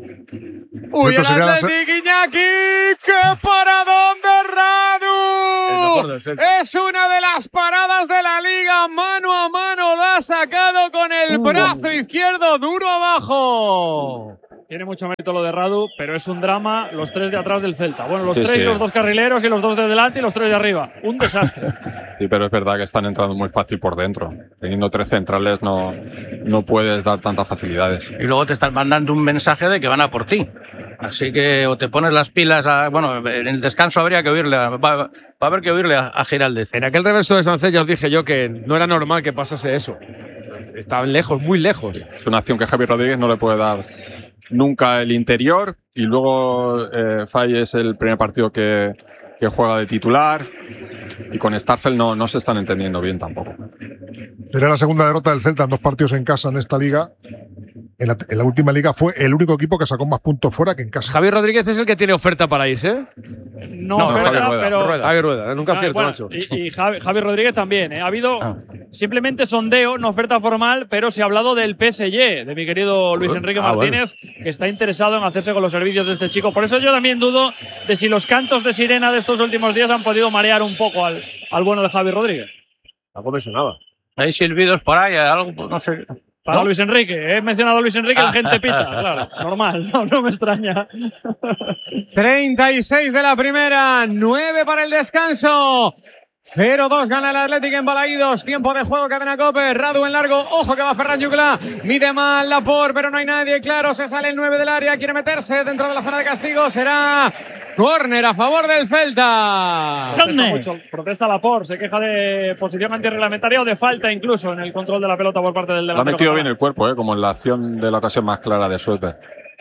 Uy, Esto el sería la Athletic Iñaki. ¡Qué paradón de El mejor Radu! del Celta. Es una de las paradas de la liga. Mano a mano la ha sacado con el brazo izquierdo duro abajo. Tiene mucho mérito lo de Radu, pero es un drama los tres de atrás del Celta. Bueno, los Sí, tres, sí. los dos carrileros y los dos de delante y los tres de arriba. Un desastre. Sí, pero es verdad que están entrando muy fácil por dentro. Teniendo tres centrales no, no puedes dar tantas facilidades. Y luego te están mandando un mensaje de que van a por ti. Así que o te pones las pilas a. Bueno, en el descanso habría que oírle. a- Va, va a haber que oírle a, a Giraldez. En aquel reverso de Sánchez ya os dije yo que no era normal que pasase eso. Estaban lejos, muy lejos. Es una acción que Javi Rodríguez no le puede dar nunca el interior. Y luego eh, Fay es el primer partido que, que juega de titular. Y con Starfel no, no se están entendiendo bien tampoco. Era la segunda derrota del Celta en dos partidos en casa en esta liga. En la, en la última liga fue el único equipo que sacó más puntos fuera que en casa. Javier Rodríguez es el que tiene oferta para irse, ¿eh? No, No, oferta, Javier Rueda, pero. Rueda. Javier Rueda, nunca Ah, acierto, bueno, macho. Y, y Javi, Javi Rodríguez también. ¿eh? Ha habido Ah. simplemente sondeo, no oferta formal, pero se ha hablado del P S G, de mi querido Luis Enrique Ah, Martínez, que está interesado en hacerse con los servicios de este chico. Por eso yo también dudo de si los cantos de sirena de estos últimos días han podido marear un poco al, al bueno de Javi Rodríguez. Algo me sonaba. Hay silbidos por ahí, algo, no sé. Para ¿No? Luis Enrique, he mencionado a Luis Enrique, la Ah. gente pita, claro, normal, no, no me extraña. treinta y seis de la primera, nueve para el descanso. cero dos gana el Athletic en Balaídos. Tiempo de juego, cadena Cope. Radu en largo. Ojo que va Ferran Juclà. Mide mal Laporte, pero no hay nadie. Claro, se sale el nueve del área. Quiere meterse dentro de la zona de castigo. Será córner a favor del Celta. Protesta mucho, protesta Laporte, se queja de posición antirreglamentaria o de falta incluso en el control de la pelota por parte del Lo ha delantero. metido bien el cuerpo, ¿eh? Como en la acción de la ocasión más clara de Sueper.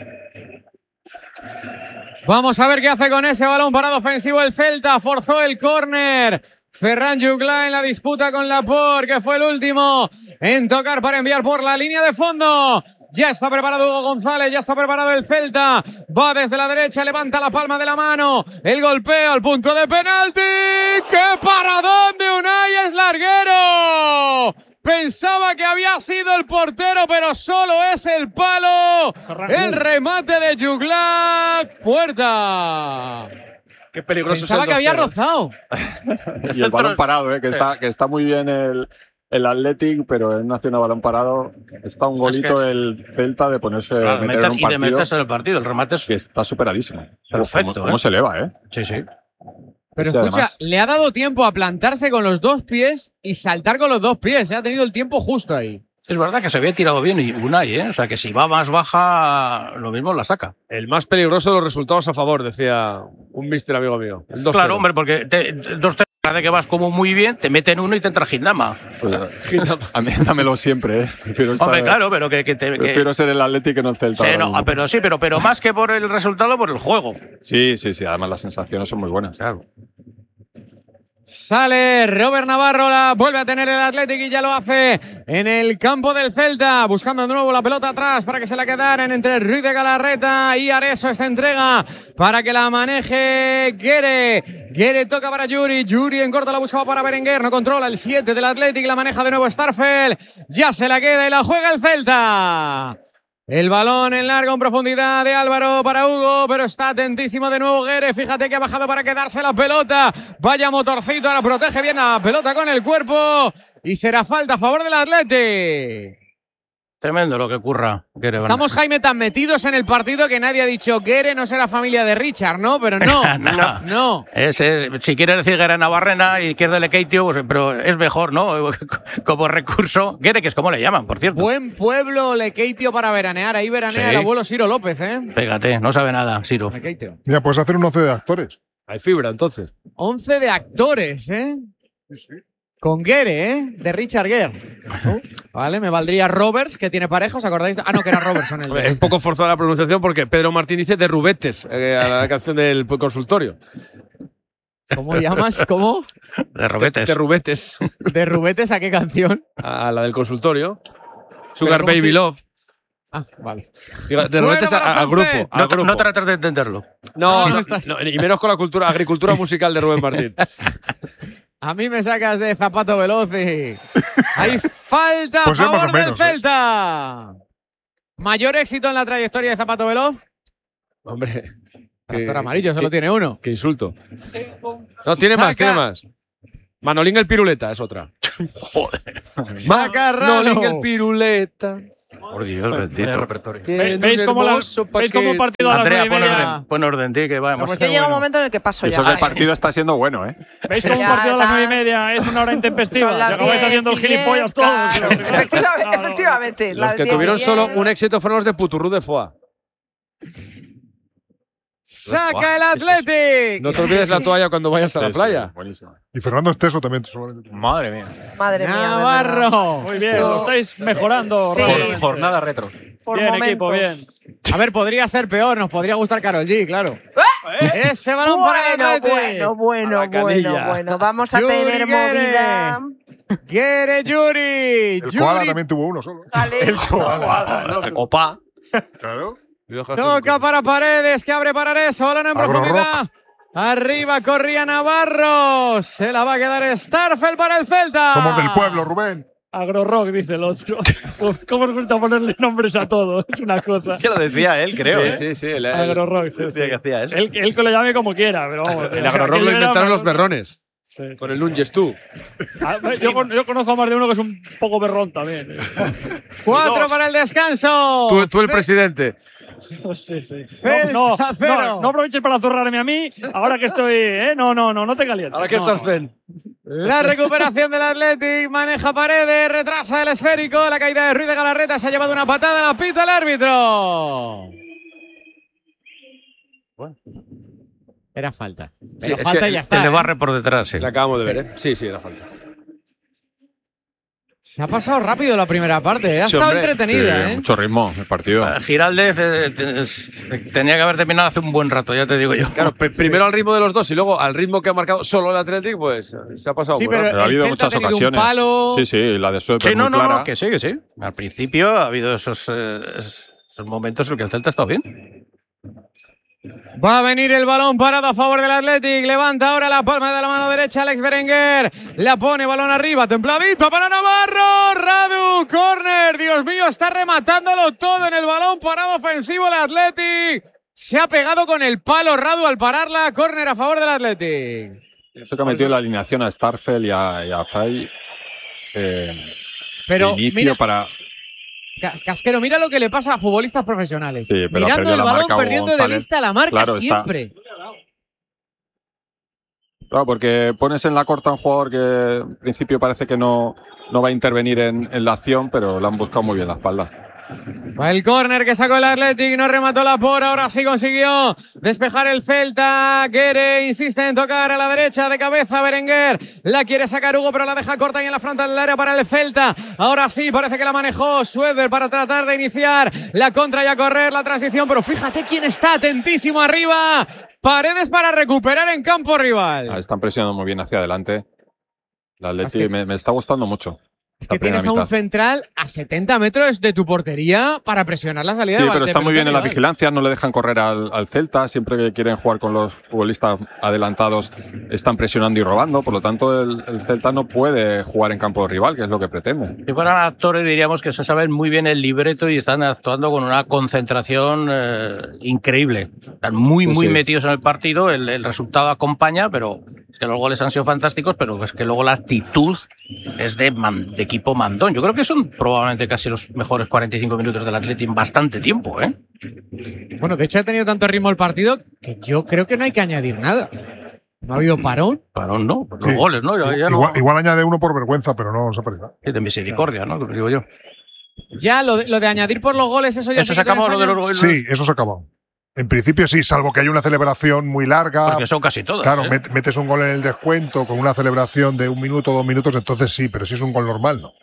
Vamos a ver qué hace con ese balón parado ofensivo el Celta. Forzó el córner. Ferran Juclà en la disputa con Laporte, que fue el último en tocar para enviar por la línea de fondo. Ya está preparado Hugo González, ya está preparado el Celta. Va desde la derecha, levanta la palma de la mano. El golpeo al punto de penalti. ¡Qué paradón de Unai! ¡Es larguero! Pensaba que había sido el portero, pero solo es el palo. El remate de Juclà. Puerta. Qué peligroso Pensaba es el que había dos cero. rozado. Y el balón parado, ¿eh? Que está, que está muy bien el, el Athletic, pero en una acción a balón parado está un golito que- el Celta de ponerse Claro, meter meter- en un y de partido meterse en el partido. El remate es que está superadísimo. Perfecto, ¿Cómo, cómo ¿eh? se eleva, eh? Sí, sí. Pero Sí, escucha, además- le ha dado tiempo a plantarse con los dos pies y saltar con los dos pies. ¿eh? Ha tenido el tiempo justo ahí. Es verdad que se había tirado bien y Unai, ¿eh? O sea, que si va más baja, lo mismo la saca. El más peligroso de los resultados a favor, decía un mister amigo mío. El dos cero. Claro, hombre, porque te, dos tres de que vas como muy bien, te meten uno y te entra Gindama. Pues, a mí dámelo siempre, ¿eh? Prefiero, estar- Hombre, claro, pero que, que te. que- prefiero ser el Athletic que no el Celta. Sí, ahora no, mismo. pero sí, pero, pero más que por el resultado, por el juego. Sí, sí, sí. Además las sensaciones son muy buenas. Claro. Sale Robert Navarro, la vuelve a tener el Athletic y ya lo hace en el campo del Celta, buscando de nuevo la pelota atrás para que se la quedaran entre Ruiz de Galarreta y Areso. Esta entrega para que la maneje Guere. Guere toca para Yuri, Yuri en corto la buscaba para Berenguer, no controla el siete del Athletic, la maneja de nuevo Starfel, ya se la queda y la juega el Celta. El balón en largo, en profundidad de Álvaro para Hugo, pero está atentísimo de nuevo Guere. Fíjate que ha bajado para quedarse la pelota. Vaya motorcito, ahora protege bien la pelota con el cuerpo. Y será falta a favor del Atleti. Tremendo lo que ocurra. Estamos, Jaime, tan metidos en el partido que nadie ha dicho Guere no será familia de Richard, ¿no? Pero no, no, no. Es, es, si quiere decir Guere Navarrena y que es de Lekeitio, pues, pero es mejor, ¿no? Como recurso. Guere, que es como le llaman, por cierto. Buen pueblo Lekeitio para veranear. Ahí veranea sí. El abuelo Ciro López, ¿eh? Fíjate, no sabe nada, Ciro. Lekeitio. Mira, puedes hacer un once de actores. Hay fibra, entonces. Once de actores, ¿eh? Sí, sí. Con Guere, ¿eh? De Richard Guere. Uh, vale, me valdría Roberts, que tiene pareja, ¿os acordáis? Ah, no, que era Robertson. El de... Es un poco forzada la pronunciación porque Pedro Martín dice de Rubetes, eh, a la canción del consultorio. ¿Cómo llamas? ¿Cómo? De Rubetes. De, de Rubetes. ¿De Rubetes a qué canción? A la del consultorio. Sugar Baby si... Love. Ah, vale. Digo, de Rubetes al grupo, no, grupo. No trates de entenderlo. No, no, no, no, y menos con la cultura, agricultura musical de Rubén Martín. A mí me sacas de zapato veloz y... ¡Hay falta pues a favor menos, del Celta! ¿Eh? ¿Mayor éxito en la trayectoria de Zapato Veloz? Hombre... Tractor amarillo, solo tiene uno. Qué insulto. No, tiene Saca. más, tiene más. Manolín el Piruleta es otra. Joder. Manolín el Piruleta. Por Dios, bendito. repertorio. ¿Ve, ¿Veis cómo la, ¿veis cómo un partido a las Andrea, nueve y media? pon orden, pon orden, tí, que vamos. No, pues llega un momento en el que paso Eso ya. que el partido está siendo bueno, ¿eh? ¿Veis cómo un partido a las nueve y media es una hora intempestiva? Son las Acabáis haciendo el gilipollas todos. Claro. Efectivamente, efectivamente. Los que tuvieron solo un éxito fueron los de Puturrú de Foix. ¡Saca el Athletic! No te olvides la toalla cuando vayas a la Sí, playa. sí, buenísimo. Y Fernando Esteso también. Solamente. Madre mía. Madre mía. Navarro. Muy bien, lo estáis mejorando. Sí. Robert. Jornada retro. Por bien, momentos. equipo, bien. A ver, podría ser peor. Nos podría gustar Karol G, claro. ¿Eh? Ese balón para el Bueno, Athletic. bueno, bueno, A la canilla. bueno, bueno. Vamos a Yuri tener Guere. movida. Guere Yuri. El Koala Yuri también tuvo uno solo. Vale. Opa. Claro. toca para Paredes, que abre para Ares. Balón en Agro profundidad. Arriba corría Navarro. Se la va a quedar Starfel para el Celta. Somos del pueblo, Rubén. Agrorock, dice el otro. ¿Cómo os gusta ponerle nombres a todos? Es una cosa. Que lo decía él, creo. Sí, ¿eh? sí, sí. El, Agrorock, sí, sí. que hacía eso. Él, él que lo llame como quiera, pero vamos. el Agrorock lo inventaron los berrones. Sí, sí. Con el Lunges tú. Ah, yo, con- yo conozco a más de uno que es un poco berrón también. eh. Cuatro para el descanso. Tú, tú el presidente. Sí, sí. Celta No, no, cero. no, no aproveches para zurrarme a mí. Ahora que estoy. ¿eh? No, no, no, no te calientes. Ahora que No, estás no. zen. La recuperación del Athletic, maneja Paredes, retrasa el esférico, la caída de Ruiz de Galarreta, se ha llevado una patada, la pita el árbitro. Era falta. Pero Sí, es falta que y ya Se está. le ¿eh? barre por detrás, sí. La acabamos de ver, ¿eh? Sí, sí, era falta. Se ha pasado rápido la primera parte, ¿eh? ha Sí, estado hombre. entretenida. Sí, ¿eh? mucho ritmo el partido. Eh, Giraldez eh, te- es- tenía que haber terminado hace un buen rato, ya te digo yo. Claro, pr- primero al ritmo de los dos y luego al ritmo que ha marcado solo el Athletic, pues se ha pasado Sí, muy pero- rápido. Pero ha el habido Celta ha muchas tenido un ocasiones. palo. Sí, sí, la de Sueper Sí, no, muy no, clara. no, que sí, que sí. Al principio ha habido esos, eh, esos momentos en los que el Celta ha estado bien. Va a venir el balón parado a favor del Athletic. Levanta ahora la palma de la mano derecha Alex Berenguer. La pone balón arriba, templadito para Navarro. Radu, córner. Dios mío, está rematándolo todo en el balón parado ofensivo el Athletic. Se ha pegado con el palo Radu al pararla. Córner a favor del Athletic. Eso que ha metido la alineación a Starfel y a, y a Fay. Eh, Pero de inicio mira, para. Ca- Casquero, mira lo que le pasa a futbolistas profesionales. Sí, pero ha Mirando perdido el la balón, marca perdiendo de González. vista la marca Claro, está. siempre. Claro, porque pones en la corta a un jugador que en principio parece que no, no va a intervenir en, en la acción, pero le han buscado muy bien la espalda. Va el córner que sacó el Athletic, no remató la por, ahora sí consiguió despejar el Celta. Guere insiste en tocar a la derecha de cabeza Berenguer. La quiere sacar Hugo, pero la deja corta y en la frontal del área para el Celta. Ahora sí, parece que la manejó Sueder para tratar de iniciar la contra y a correr la transición, pero fíjate quién está atentísimo arriba. Paredes para recuperar en campo rival. Ah, están presionando muy bien hacia adelante. La Atleti Es que- me, me está gustando mucho. Es que tienes a un central a setenta metros de tu portería para presionar la salida. Sí, de pero está muy bien en la rival. vigilancia, no le dejan correr al, al Celta, siempre que quieren jugar con los futbolistas adelantados están presionando y robando, por lo tanto el, el Celta no puede jugar en campo rival, que es lo que pretende. Si fueran actores diríamos que se saben muy bien el libreto y están actuando con una concentración eh, increíble. Están muy, Sí, muy sí. metidos en el partido, el, el resultado acompaña, pero es que los goles han sido fantásticos, pero es que luego la actitud es de, man, de equipo mandón. Yo creo que son probablemente casi los mejores cuarenta y cinco minutos del Atleti en bastante tiempo, ¿eh? Bueno, de hecho ha tenido tanto ritmo el partido que yo creo que no hay que añadir nada. No ha habido parón. Parón no, los Sí. goles, ¿no? Ya, ya igual, no igual añade uno por vergüenza, pero no se ha perdido. de misericordia, ¿no? Lo digo yo. Ya lo de, lo de añadir por los goles, eso ya Eso se se quitó en acabó lo de España. los goles. Sí, eso se ha acabado. En principio sí, salvo que haya una celebración muy larga. Porque son casi todas. Claro, ¿eh? met- metes un gol en el descuento con una celebración de un minuto, dos minutos, entonces sí, pero si es un gol normal, ¿no?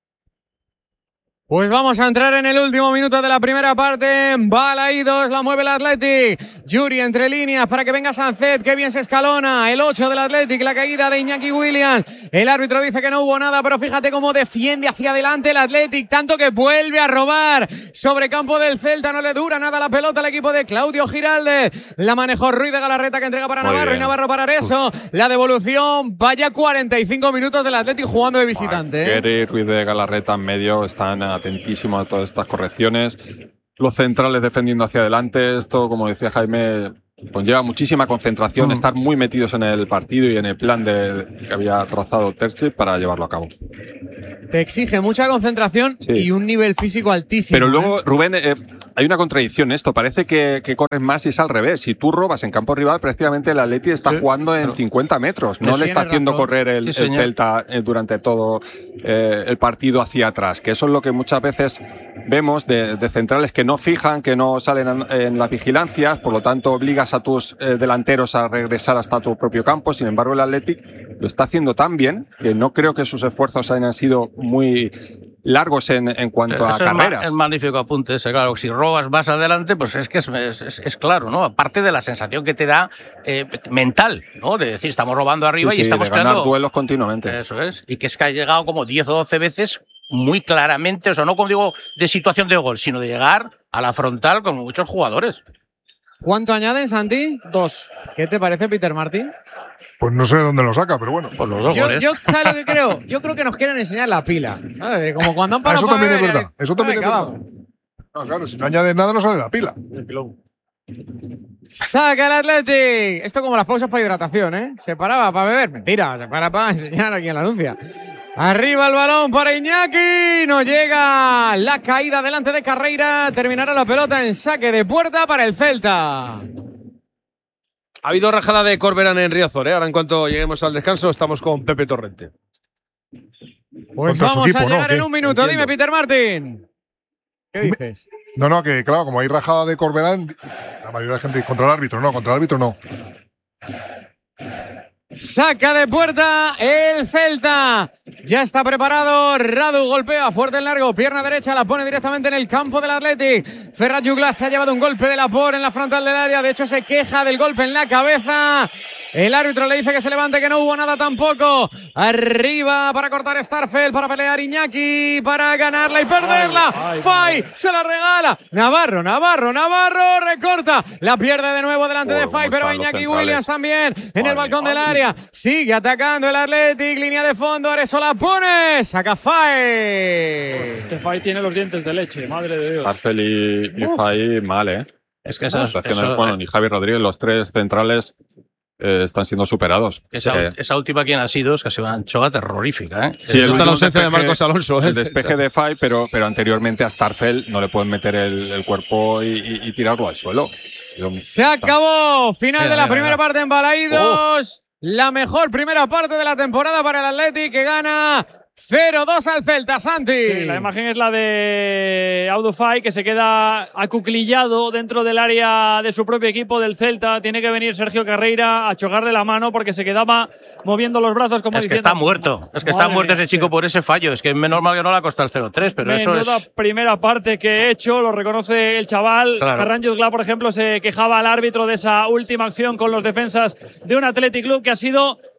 Pues vamos a entrar en el último minuto de la primera parte. Balaídos, la mueve el Athletic. Yuri entre líneas para que venga Sancet. Qué bien se escalona. El ocho del Athletic, la caída de Iñaki Williams. El árbitro dice que no hubo nada, pero fíjate cómo defiende hacia adelante el Athletic. Tanto que vuelve a robar sobre campo del Celta. No le dura nada la pelota al equipo de Claudio Giraldez. La manejó Ruiz de Galarreta que entrega para Muy Navarro bien. y Navarro para Areso. La devolución. Vaya cuarenta y cinco minutos del Athletic jugando de visitante. ¿eh? Gary, Ruiz de Galarreta en medio están atentísimos a todas estas correcciones. Los centrales defendiendo hacia adelante. Esto, como decía Jaime, conlleva muchísima concentración, Mm. estar muy metidos en el partido y en el plan de, que había trazado Terchi para llevarlo a cabo. Te exige mucha concentración Sí. y un nivel físico altísimo. Pero ¿eh? luego, Rubén, eh, hay una contradicción en esto. Parece que, que corres más y es al revés. Si tú robas en campo rival, prácticamente el Atleti está Sí, jugando en pero- cincuenta metros. No Sí, le está tienes haciendo razón. correr el, Sí, el señor. Celta eh, durante todo eh, el partido hacia atrás. Que eso es lo que muchas veces vemos de, de centrales que no fijan, que no salen en, en las vigilancias. Por lo tanto, obligas a tus eh, delanteros a regresar hasta tu propio campo. Sin embargo, el Athletic lo está haciendo tan bien que no creo que sus esfuerzos hayan sido muy largos en, en cuanto a Ese es ma- carreras. Es magnífico apunte ese, claro. Si robas más adelante, pues es que es, es- es- es claro, ¿no? Aparte de la sensación que te da eh, mental, ¿no? De decir, estamos robando arriba Sí, y sí, estamos de ganar creando. duelos continuamente. Eso es. Y que es que ha llegado como diez o doce veces muy claramente, o sea, no como digo de situación de gol, sino de llegar a la frontal con muchos jugadores. ¿Cuánto añaden, Santi? Dos. ¿Qué te parece, Peter Martín? Pues no sé de dónde lo saca, pero bueno. Por los dos Yo, goles. yo, ¿sabes lo que creo? Yo creo que nos quieren enseñar la pila. ¿Sabes? Como cuando han Ah, parado eso para también es beber, verdad. y- Eso también Venga, es verdad. vamos. No, claro, si no añades nada no sale la pila. Saca el Athletic. Esto como las pausas para hidratación, ¿eh? Se paraba para beber. Mentira, se para para enseñar a quien la anuncia. Arriba el balón para Iñaki. No llega la caída delante de Carreira. Terminará la pelota en saque de puerta para el Celta. Ha habido rajada de Corberán en Riazor, ¿eh? Ahora en cuanto lleguemos al descanso estamos con Pepe Torrente. Pues Contra su vamos equipo, a ¿no? llegar ¿Qué? en un minuto. Entiendo. Dime, Peter Martín. ¿Qué Dime. dices? No, no, que claro, como hay rajada de Corberán, la mayoría de la gente contra el árbitro, no, contra el árbitro no. Saca de puerta el Celta. Ya está preparado. Radu golpea fuerte en largo. Pierna derecha la pone directamente en el campo del Athletic. Ferran Juglas se ha llevado un golpe de la por en la frontal del área. De hecho, se queja del golpe en la cabeza. El árbitro le dice que se levante, que no hubo nada tampoco. Arriba para cortar Starfelt, para pelear Iñaki, para ganarla y perderla. Ay, ay, Fay se la regala. Navarro, Navarro, Navarro recorta. La pierde de nuevo delante Joder, de Fay, cómo pero están los Iñaki centrales. Williams también en el Madre, balcón del madre. área. Sigue atacando el Athletic, línea de fondo. Areso la pone. Saca Fay. Este Fay tiene los dientes de leche, madre de Dios. Arcel y, y Fay mal, ¿eh? Es que Esas esas, situaciones, eso- bueno, ni Javi Rodríguez, los tres centrales eh, están siendo superados. esa, Eh, esa última quien ha sido es que ha sido una anchoa terrorífica, ¿eh? Sí, el Nota último la ausencia de despeje- Marcos Alonso, ¿eh? el despeje de Fay, pero, pero anteriormente a Starfelt no le pueden meter el, el cuerpo y, y- y tirarlo al suelo. Se acabó. Final Mira, de la mira, primera mira. parte en Balaídos. La mejor primera parte de la temporada para el Athletic, que gana cero dos al Celta, Santi. Sí, la imagen es la de Audufay, que se queda acuclillado dentro del área de su propio equipo del Celta. Tiene que venir Sergio Carreira a chocarle la mano porque se quedaba moviendo los brazos como Es que diciendo, está muerto. Es que está Madre muerto mía, ese chico sí. por ese fallo. Es que menos mal que no le ha costado el cero tres, pero eso Menuda es. primera parte que he hecho, lo reconoce el chaval. Claro. Ferran Jutgla, por ejemplo, se quejaba al árbitro de esa última acción con los defensas de un Athletic Club que ha sido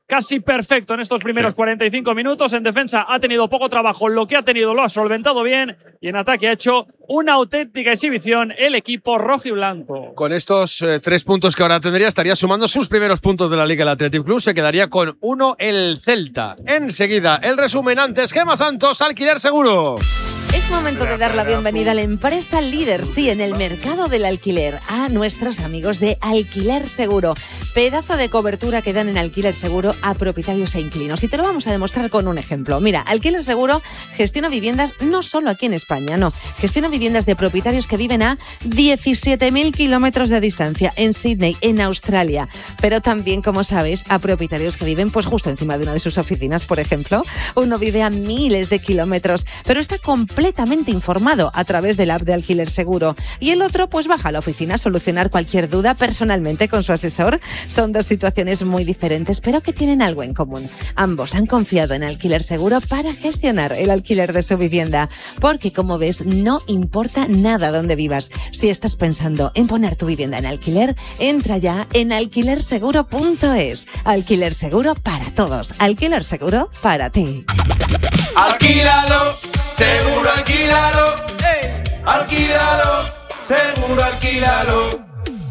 casi perfecto en estos primeros sí. cuarenta y cinco minutos. En defensa ha tenido poco trabajo, lo que ha tenido lo ha solventado bien, y en ataque ha hecho una auténtica exhibición el equipo rojiblanco. Con estos eh, tres puntos que ahora tendría, estaría sumando sus primeros puntos de la Liga el Athletic Club. Se quedaría con uno el Celta. Enseguida, el resumen antes. Gema Santos, Alquiler Seguro. Es momento de dar la bienvenida a la empresa líder, sí, en el mercado del alquiler, a nuestros amigos de Alquiler Seguro. Pedazo de cobertura que dan en Alquiler Seguro a propietarios e inquilinos. Y te lo vamos a demostrar con un ejemplo. Mira, Alquiler Seguro gestiona viviendas no solo aquí en España, no. Gestiona viviendas de propietarios que viven a diecisiete mil kilómetros de distancia, en Sydney, en Australia. Pero también, como sabes, a propietarios que viven pues justo encima de una de sus oficinas, por ejemplo. Uno vive a miles de kilómetros, pero está completamente completamente informado a través del app de Alquiler Seguro. Y el otro, pues baja a la oficina a solucionar cualquier duda personalmente con su asesor. Son dos situaciones muy diferentes, pero que tienen algo en común. Ambos han confiado en Alquiler Seguro para gestionar el alquiler de su vivienda. Porque, como ves, no importa nada dónde vivas. Si estás pensando en poner tu vivienda en alquiler, entra ya en alquiler seguro punto es. Alquiler Seguro para todos. Alquiler Seguro para ti. Alquílalo, seguro alquílalo, ey, alquílalo, seguro alquílalo.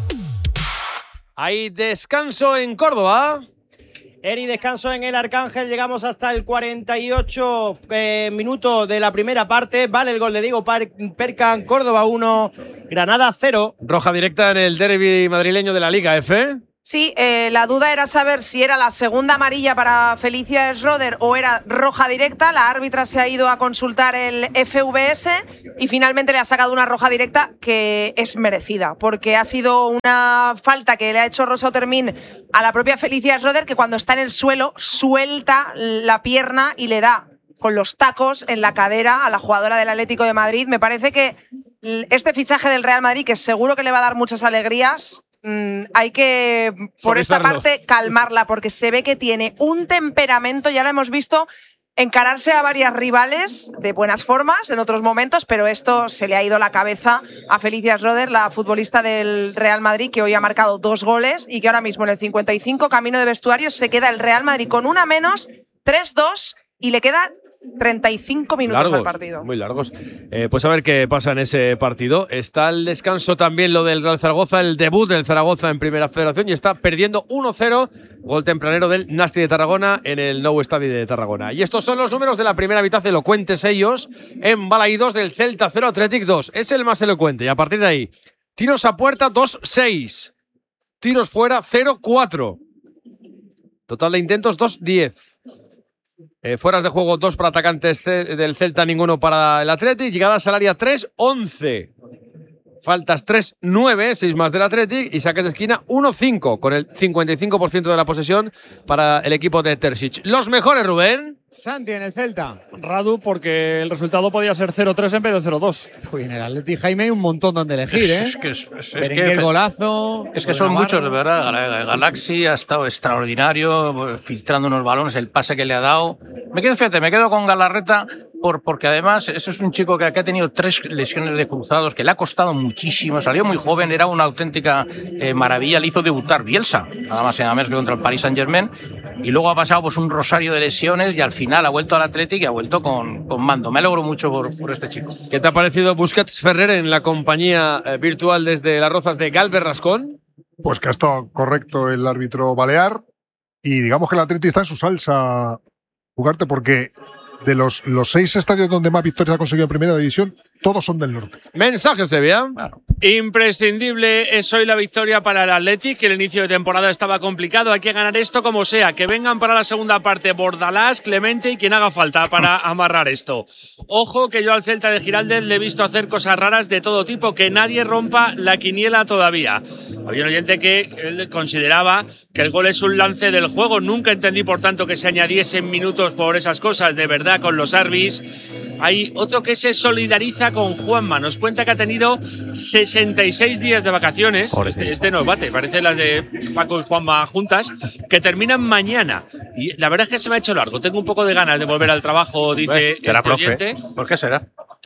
Hay descanso en Córdoba. Eri, descanso en el Arcángel. Llegamos hasta el cuarenta y ocho eh, minuto de la primera parte. Vale el gol de Diego Percan. Córdoba uno, Granada cero. Roja directa en el derbi madrileño de la Liga F. Sí, eh, la duda era saber si era la segunda amarilla para Felicia Schroeder o era roja directa. La árbitra se ha ido a consultar el F V S y finalmente le ha sacado una roja directa que es merecida, porque ha sido una falta que le ha hecho Rosa Otermin a la propia Felicia Schroeder, que cuando está en el suelo suelta la pierna y le da con los tacos en la cadera a la jugadora del Atlético de Madrid. Me parece que este fichaje del Real Madrid, que seguro que le va a dar muchas alegrías, Mm, hay que, por esta parte, calmarla, porque se ve que tiene un temperamento, ya lo hemos visto, encararse a varias rivales de buenas formas en otros momentos, pero esto se le ha ido la cabeza a Felicia Schroeder, la futbolista del Real Madrid, que hoy ha marcado dos goles y que ahora mismo en el cincuenta y cinco, camino de vestuarios, se queda el Real Madrid con una menos, tres dos, y le queda treinta y cinco minutos largos, al partido. Muy largos. Eh, pues a ver qué pasa en ese partido. Está el descanso también lo del Real Zaragoza, el debut del Zaragoza en Primera Federación, y está perdiendo uno cero, gol tempranero del Nasti de Tarragona en el Nou Estadi de Tarragona. Y estos son los números de la primera mitad, elocuentes ellos, en Balaídos del Celta cero, Athletic dos. Es el más elocuente, y a partir de ahí, tiros a puerta dos seis, tiros fuera cero cuatro, total de intentos dos diez. Eh, fueras de juego, dos para atacantes del Celta, ninguno para el Athletic. Llegadas al área tres once. Faltas tres nueve, seis más del Athletic. Y saques de esquina uno cinco, con el cincuenta y cinco por ciento de la posesión para el equipo de Terzic. Los mejores, Rubén. Santi en el Celta. Radu, porque el resultado podía ser cero tres en vez de cero dos. Pues en el Athletic, Jaime, hay un montón donde elegir, ¿eh? Es que, es, es, es que el golazo. Es que son muchos, de verdad. Galaxy ha estado extraordinario, filtrando unos balones, el pase que le ha dado. Me quedo, fíjate, me quedo con Galarreta, por, porque además ese es un chico que, que ha tenido tres lesiones de cruzados, que le ha costado muchísimo. Salió muy joven, era una auténtica eh, maravilla. Le hizo debutar Bielsa, nada más y nada menos que contra el Paris Saint-Germain. Y luego ha pasado pues un rosario de lesiones y al final ha vuelto al Athletic y ha vuelto con, con mando. Me alegro mucho por, por este chico. ¿Qué te ha parecido Busquets Ferrer en la compañía eh, virtual desde Las Rozas de Galvez Rascón? Pues que ha estado correcto el árbitro balear y digamos que el Athletic está en su salsa, jugarte, porque de los, los seis estadios donde más victorias ha conseguido en Primera División, todos son del norte. Mensaje, Sevilla. Claro. Imprescindible es hoy la victoria para el Athletic, que el inicio de temporada estaba complicado. Hay que ganar esto como sea. Que vengan para la segunda parte Bordalás, Clemente y quien haga falta para amarrar esto. Ojo que yo al Celta de Giraldez le he visto hacer cosas raras de todo tipo. Que nadie rompa la quiniela todavía. Había un oyente que él consideraba que el gol es un lance del juego. Nunca entendí, por tanto, que se añadiesen minutos por esas cosas. De verdad, con los árbitros. Hay otro que se solidariza con Juanma. Nos cuenta que ha tenido sesenta y seis días de vacaciones. Este, este no bate, parece las de Paco y Juanma juntas, que terminan mañana. Y la verdad es que se me ha hecho largo. Tengo un poco de ganas de volver al trabajo, dice ¿Será este profe? oyente. ¿Por qué será?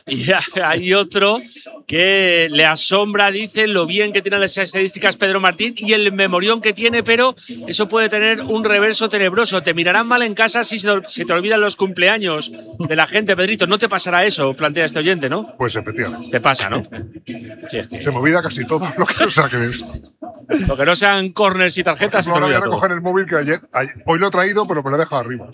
Y hay otro que le asombra, dice, lo bien que tiene las estadísticas Pedro Martín y el memorión que tiene, pero eso puede tener un reverso tenebroso. Te mirarán mal en casa si se te olvidan los cumpleaños de la gente, Pedrito. No te pasará eso, plantea este oyente, ¿no? Pues efectivamente. Te pasa, ¿no? Sí, es que... Se me olvida casi todo lo que no saque de esto. Lo que no sean corners y tarjetas, se te no olvida voy a todo. recoger el móvil que ayer, ayer, hoy lo he traído, pero me lo he dejado arriba.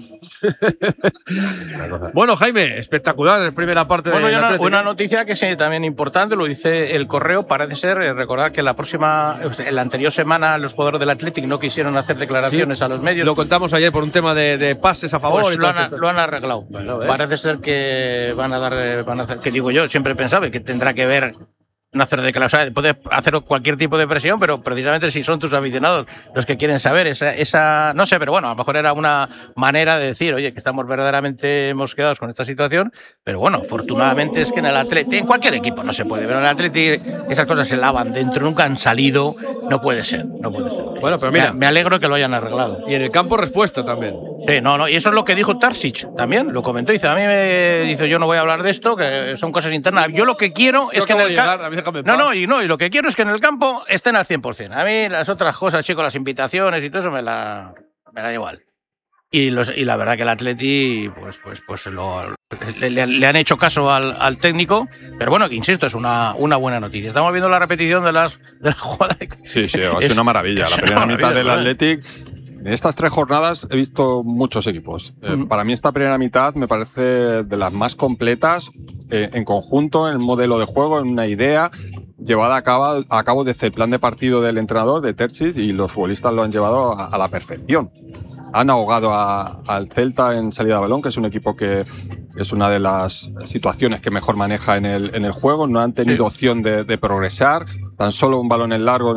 Bueno, Jaime, espectacular en primera parte bueno, de una, Atlético. una noticia que es también importante, lo dice el Correo, parece ser, eh, recordad que la próxima, en la anterior semana los jugadores del Athletic no quisieron hacer declaraciones Sí, a los medios. Lo contamos ayer por un tema de, de pases a favor. Pues y lo, todo han, esto. lo han arreglado. Bueno, ¿ves? Parece ser que van a dar, van a hacer, que digo yo, siempre pensaba que tendrá que ver no hacer declaraciones, puedes hacer cualquier tipo de presión, pero precisamente si son tus aficionados los que quieren saber esa, esa, no sé, pero bueno, a lo mejor era una manera de decir, oye, que estamos verdaderamente mosqueados con esta situación, pero bueno, afortunadamente es que en el Atleti, en cualquier equipo no se puede, pero en el Atleti esas cosas se lavan dentro, nunca han salido, no puede ser, no puede ser. Bueno, pero mira, me, me alegro que lo hayan arreglado. Y en el campo respuesta también. Sí, no, no, y eso es lo que dijo Tarsic también, lo comentó, dice, a mí me dice, yo no voy a hablar de esto, que son cosas internas, yo lo que quiero es que en el campo... No, no, y no, y lo que quiero es que en el campo estén al cien por cien. A mí las otras cosas, chicos, las invitaciones y todo eso me la, me la da igual. Y, los, y la verdad que el Atleti, pues, pues, pues lo, le, le han hecho caso al, al técnico, pero bueno, que insisto, es una, una buena noticia. Estamos viendo la repetición de las, de las jugadas. Sí, sí, es una maravilla. La primera mitad del Athletic. En estas tres jornadas he visto muchos equipos. Eh, uh-huh. Para mí esta primera mitad me parece de las más completas eh, en conjunto, en el modelo de juego, en una idea llevada a cabo, a cabo desde el plan de partido del entrenador, de Terzic, y los futbolistas lo han llevado a, a la perfección. Han ahogado a, al Celta en salida de balón, que es un equipo que es una de las situaciones que mejor maneja en el, en el juego. No han tenido sí. opción de, de progresar. Tan solo un balón en largo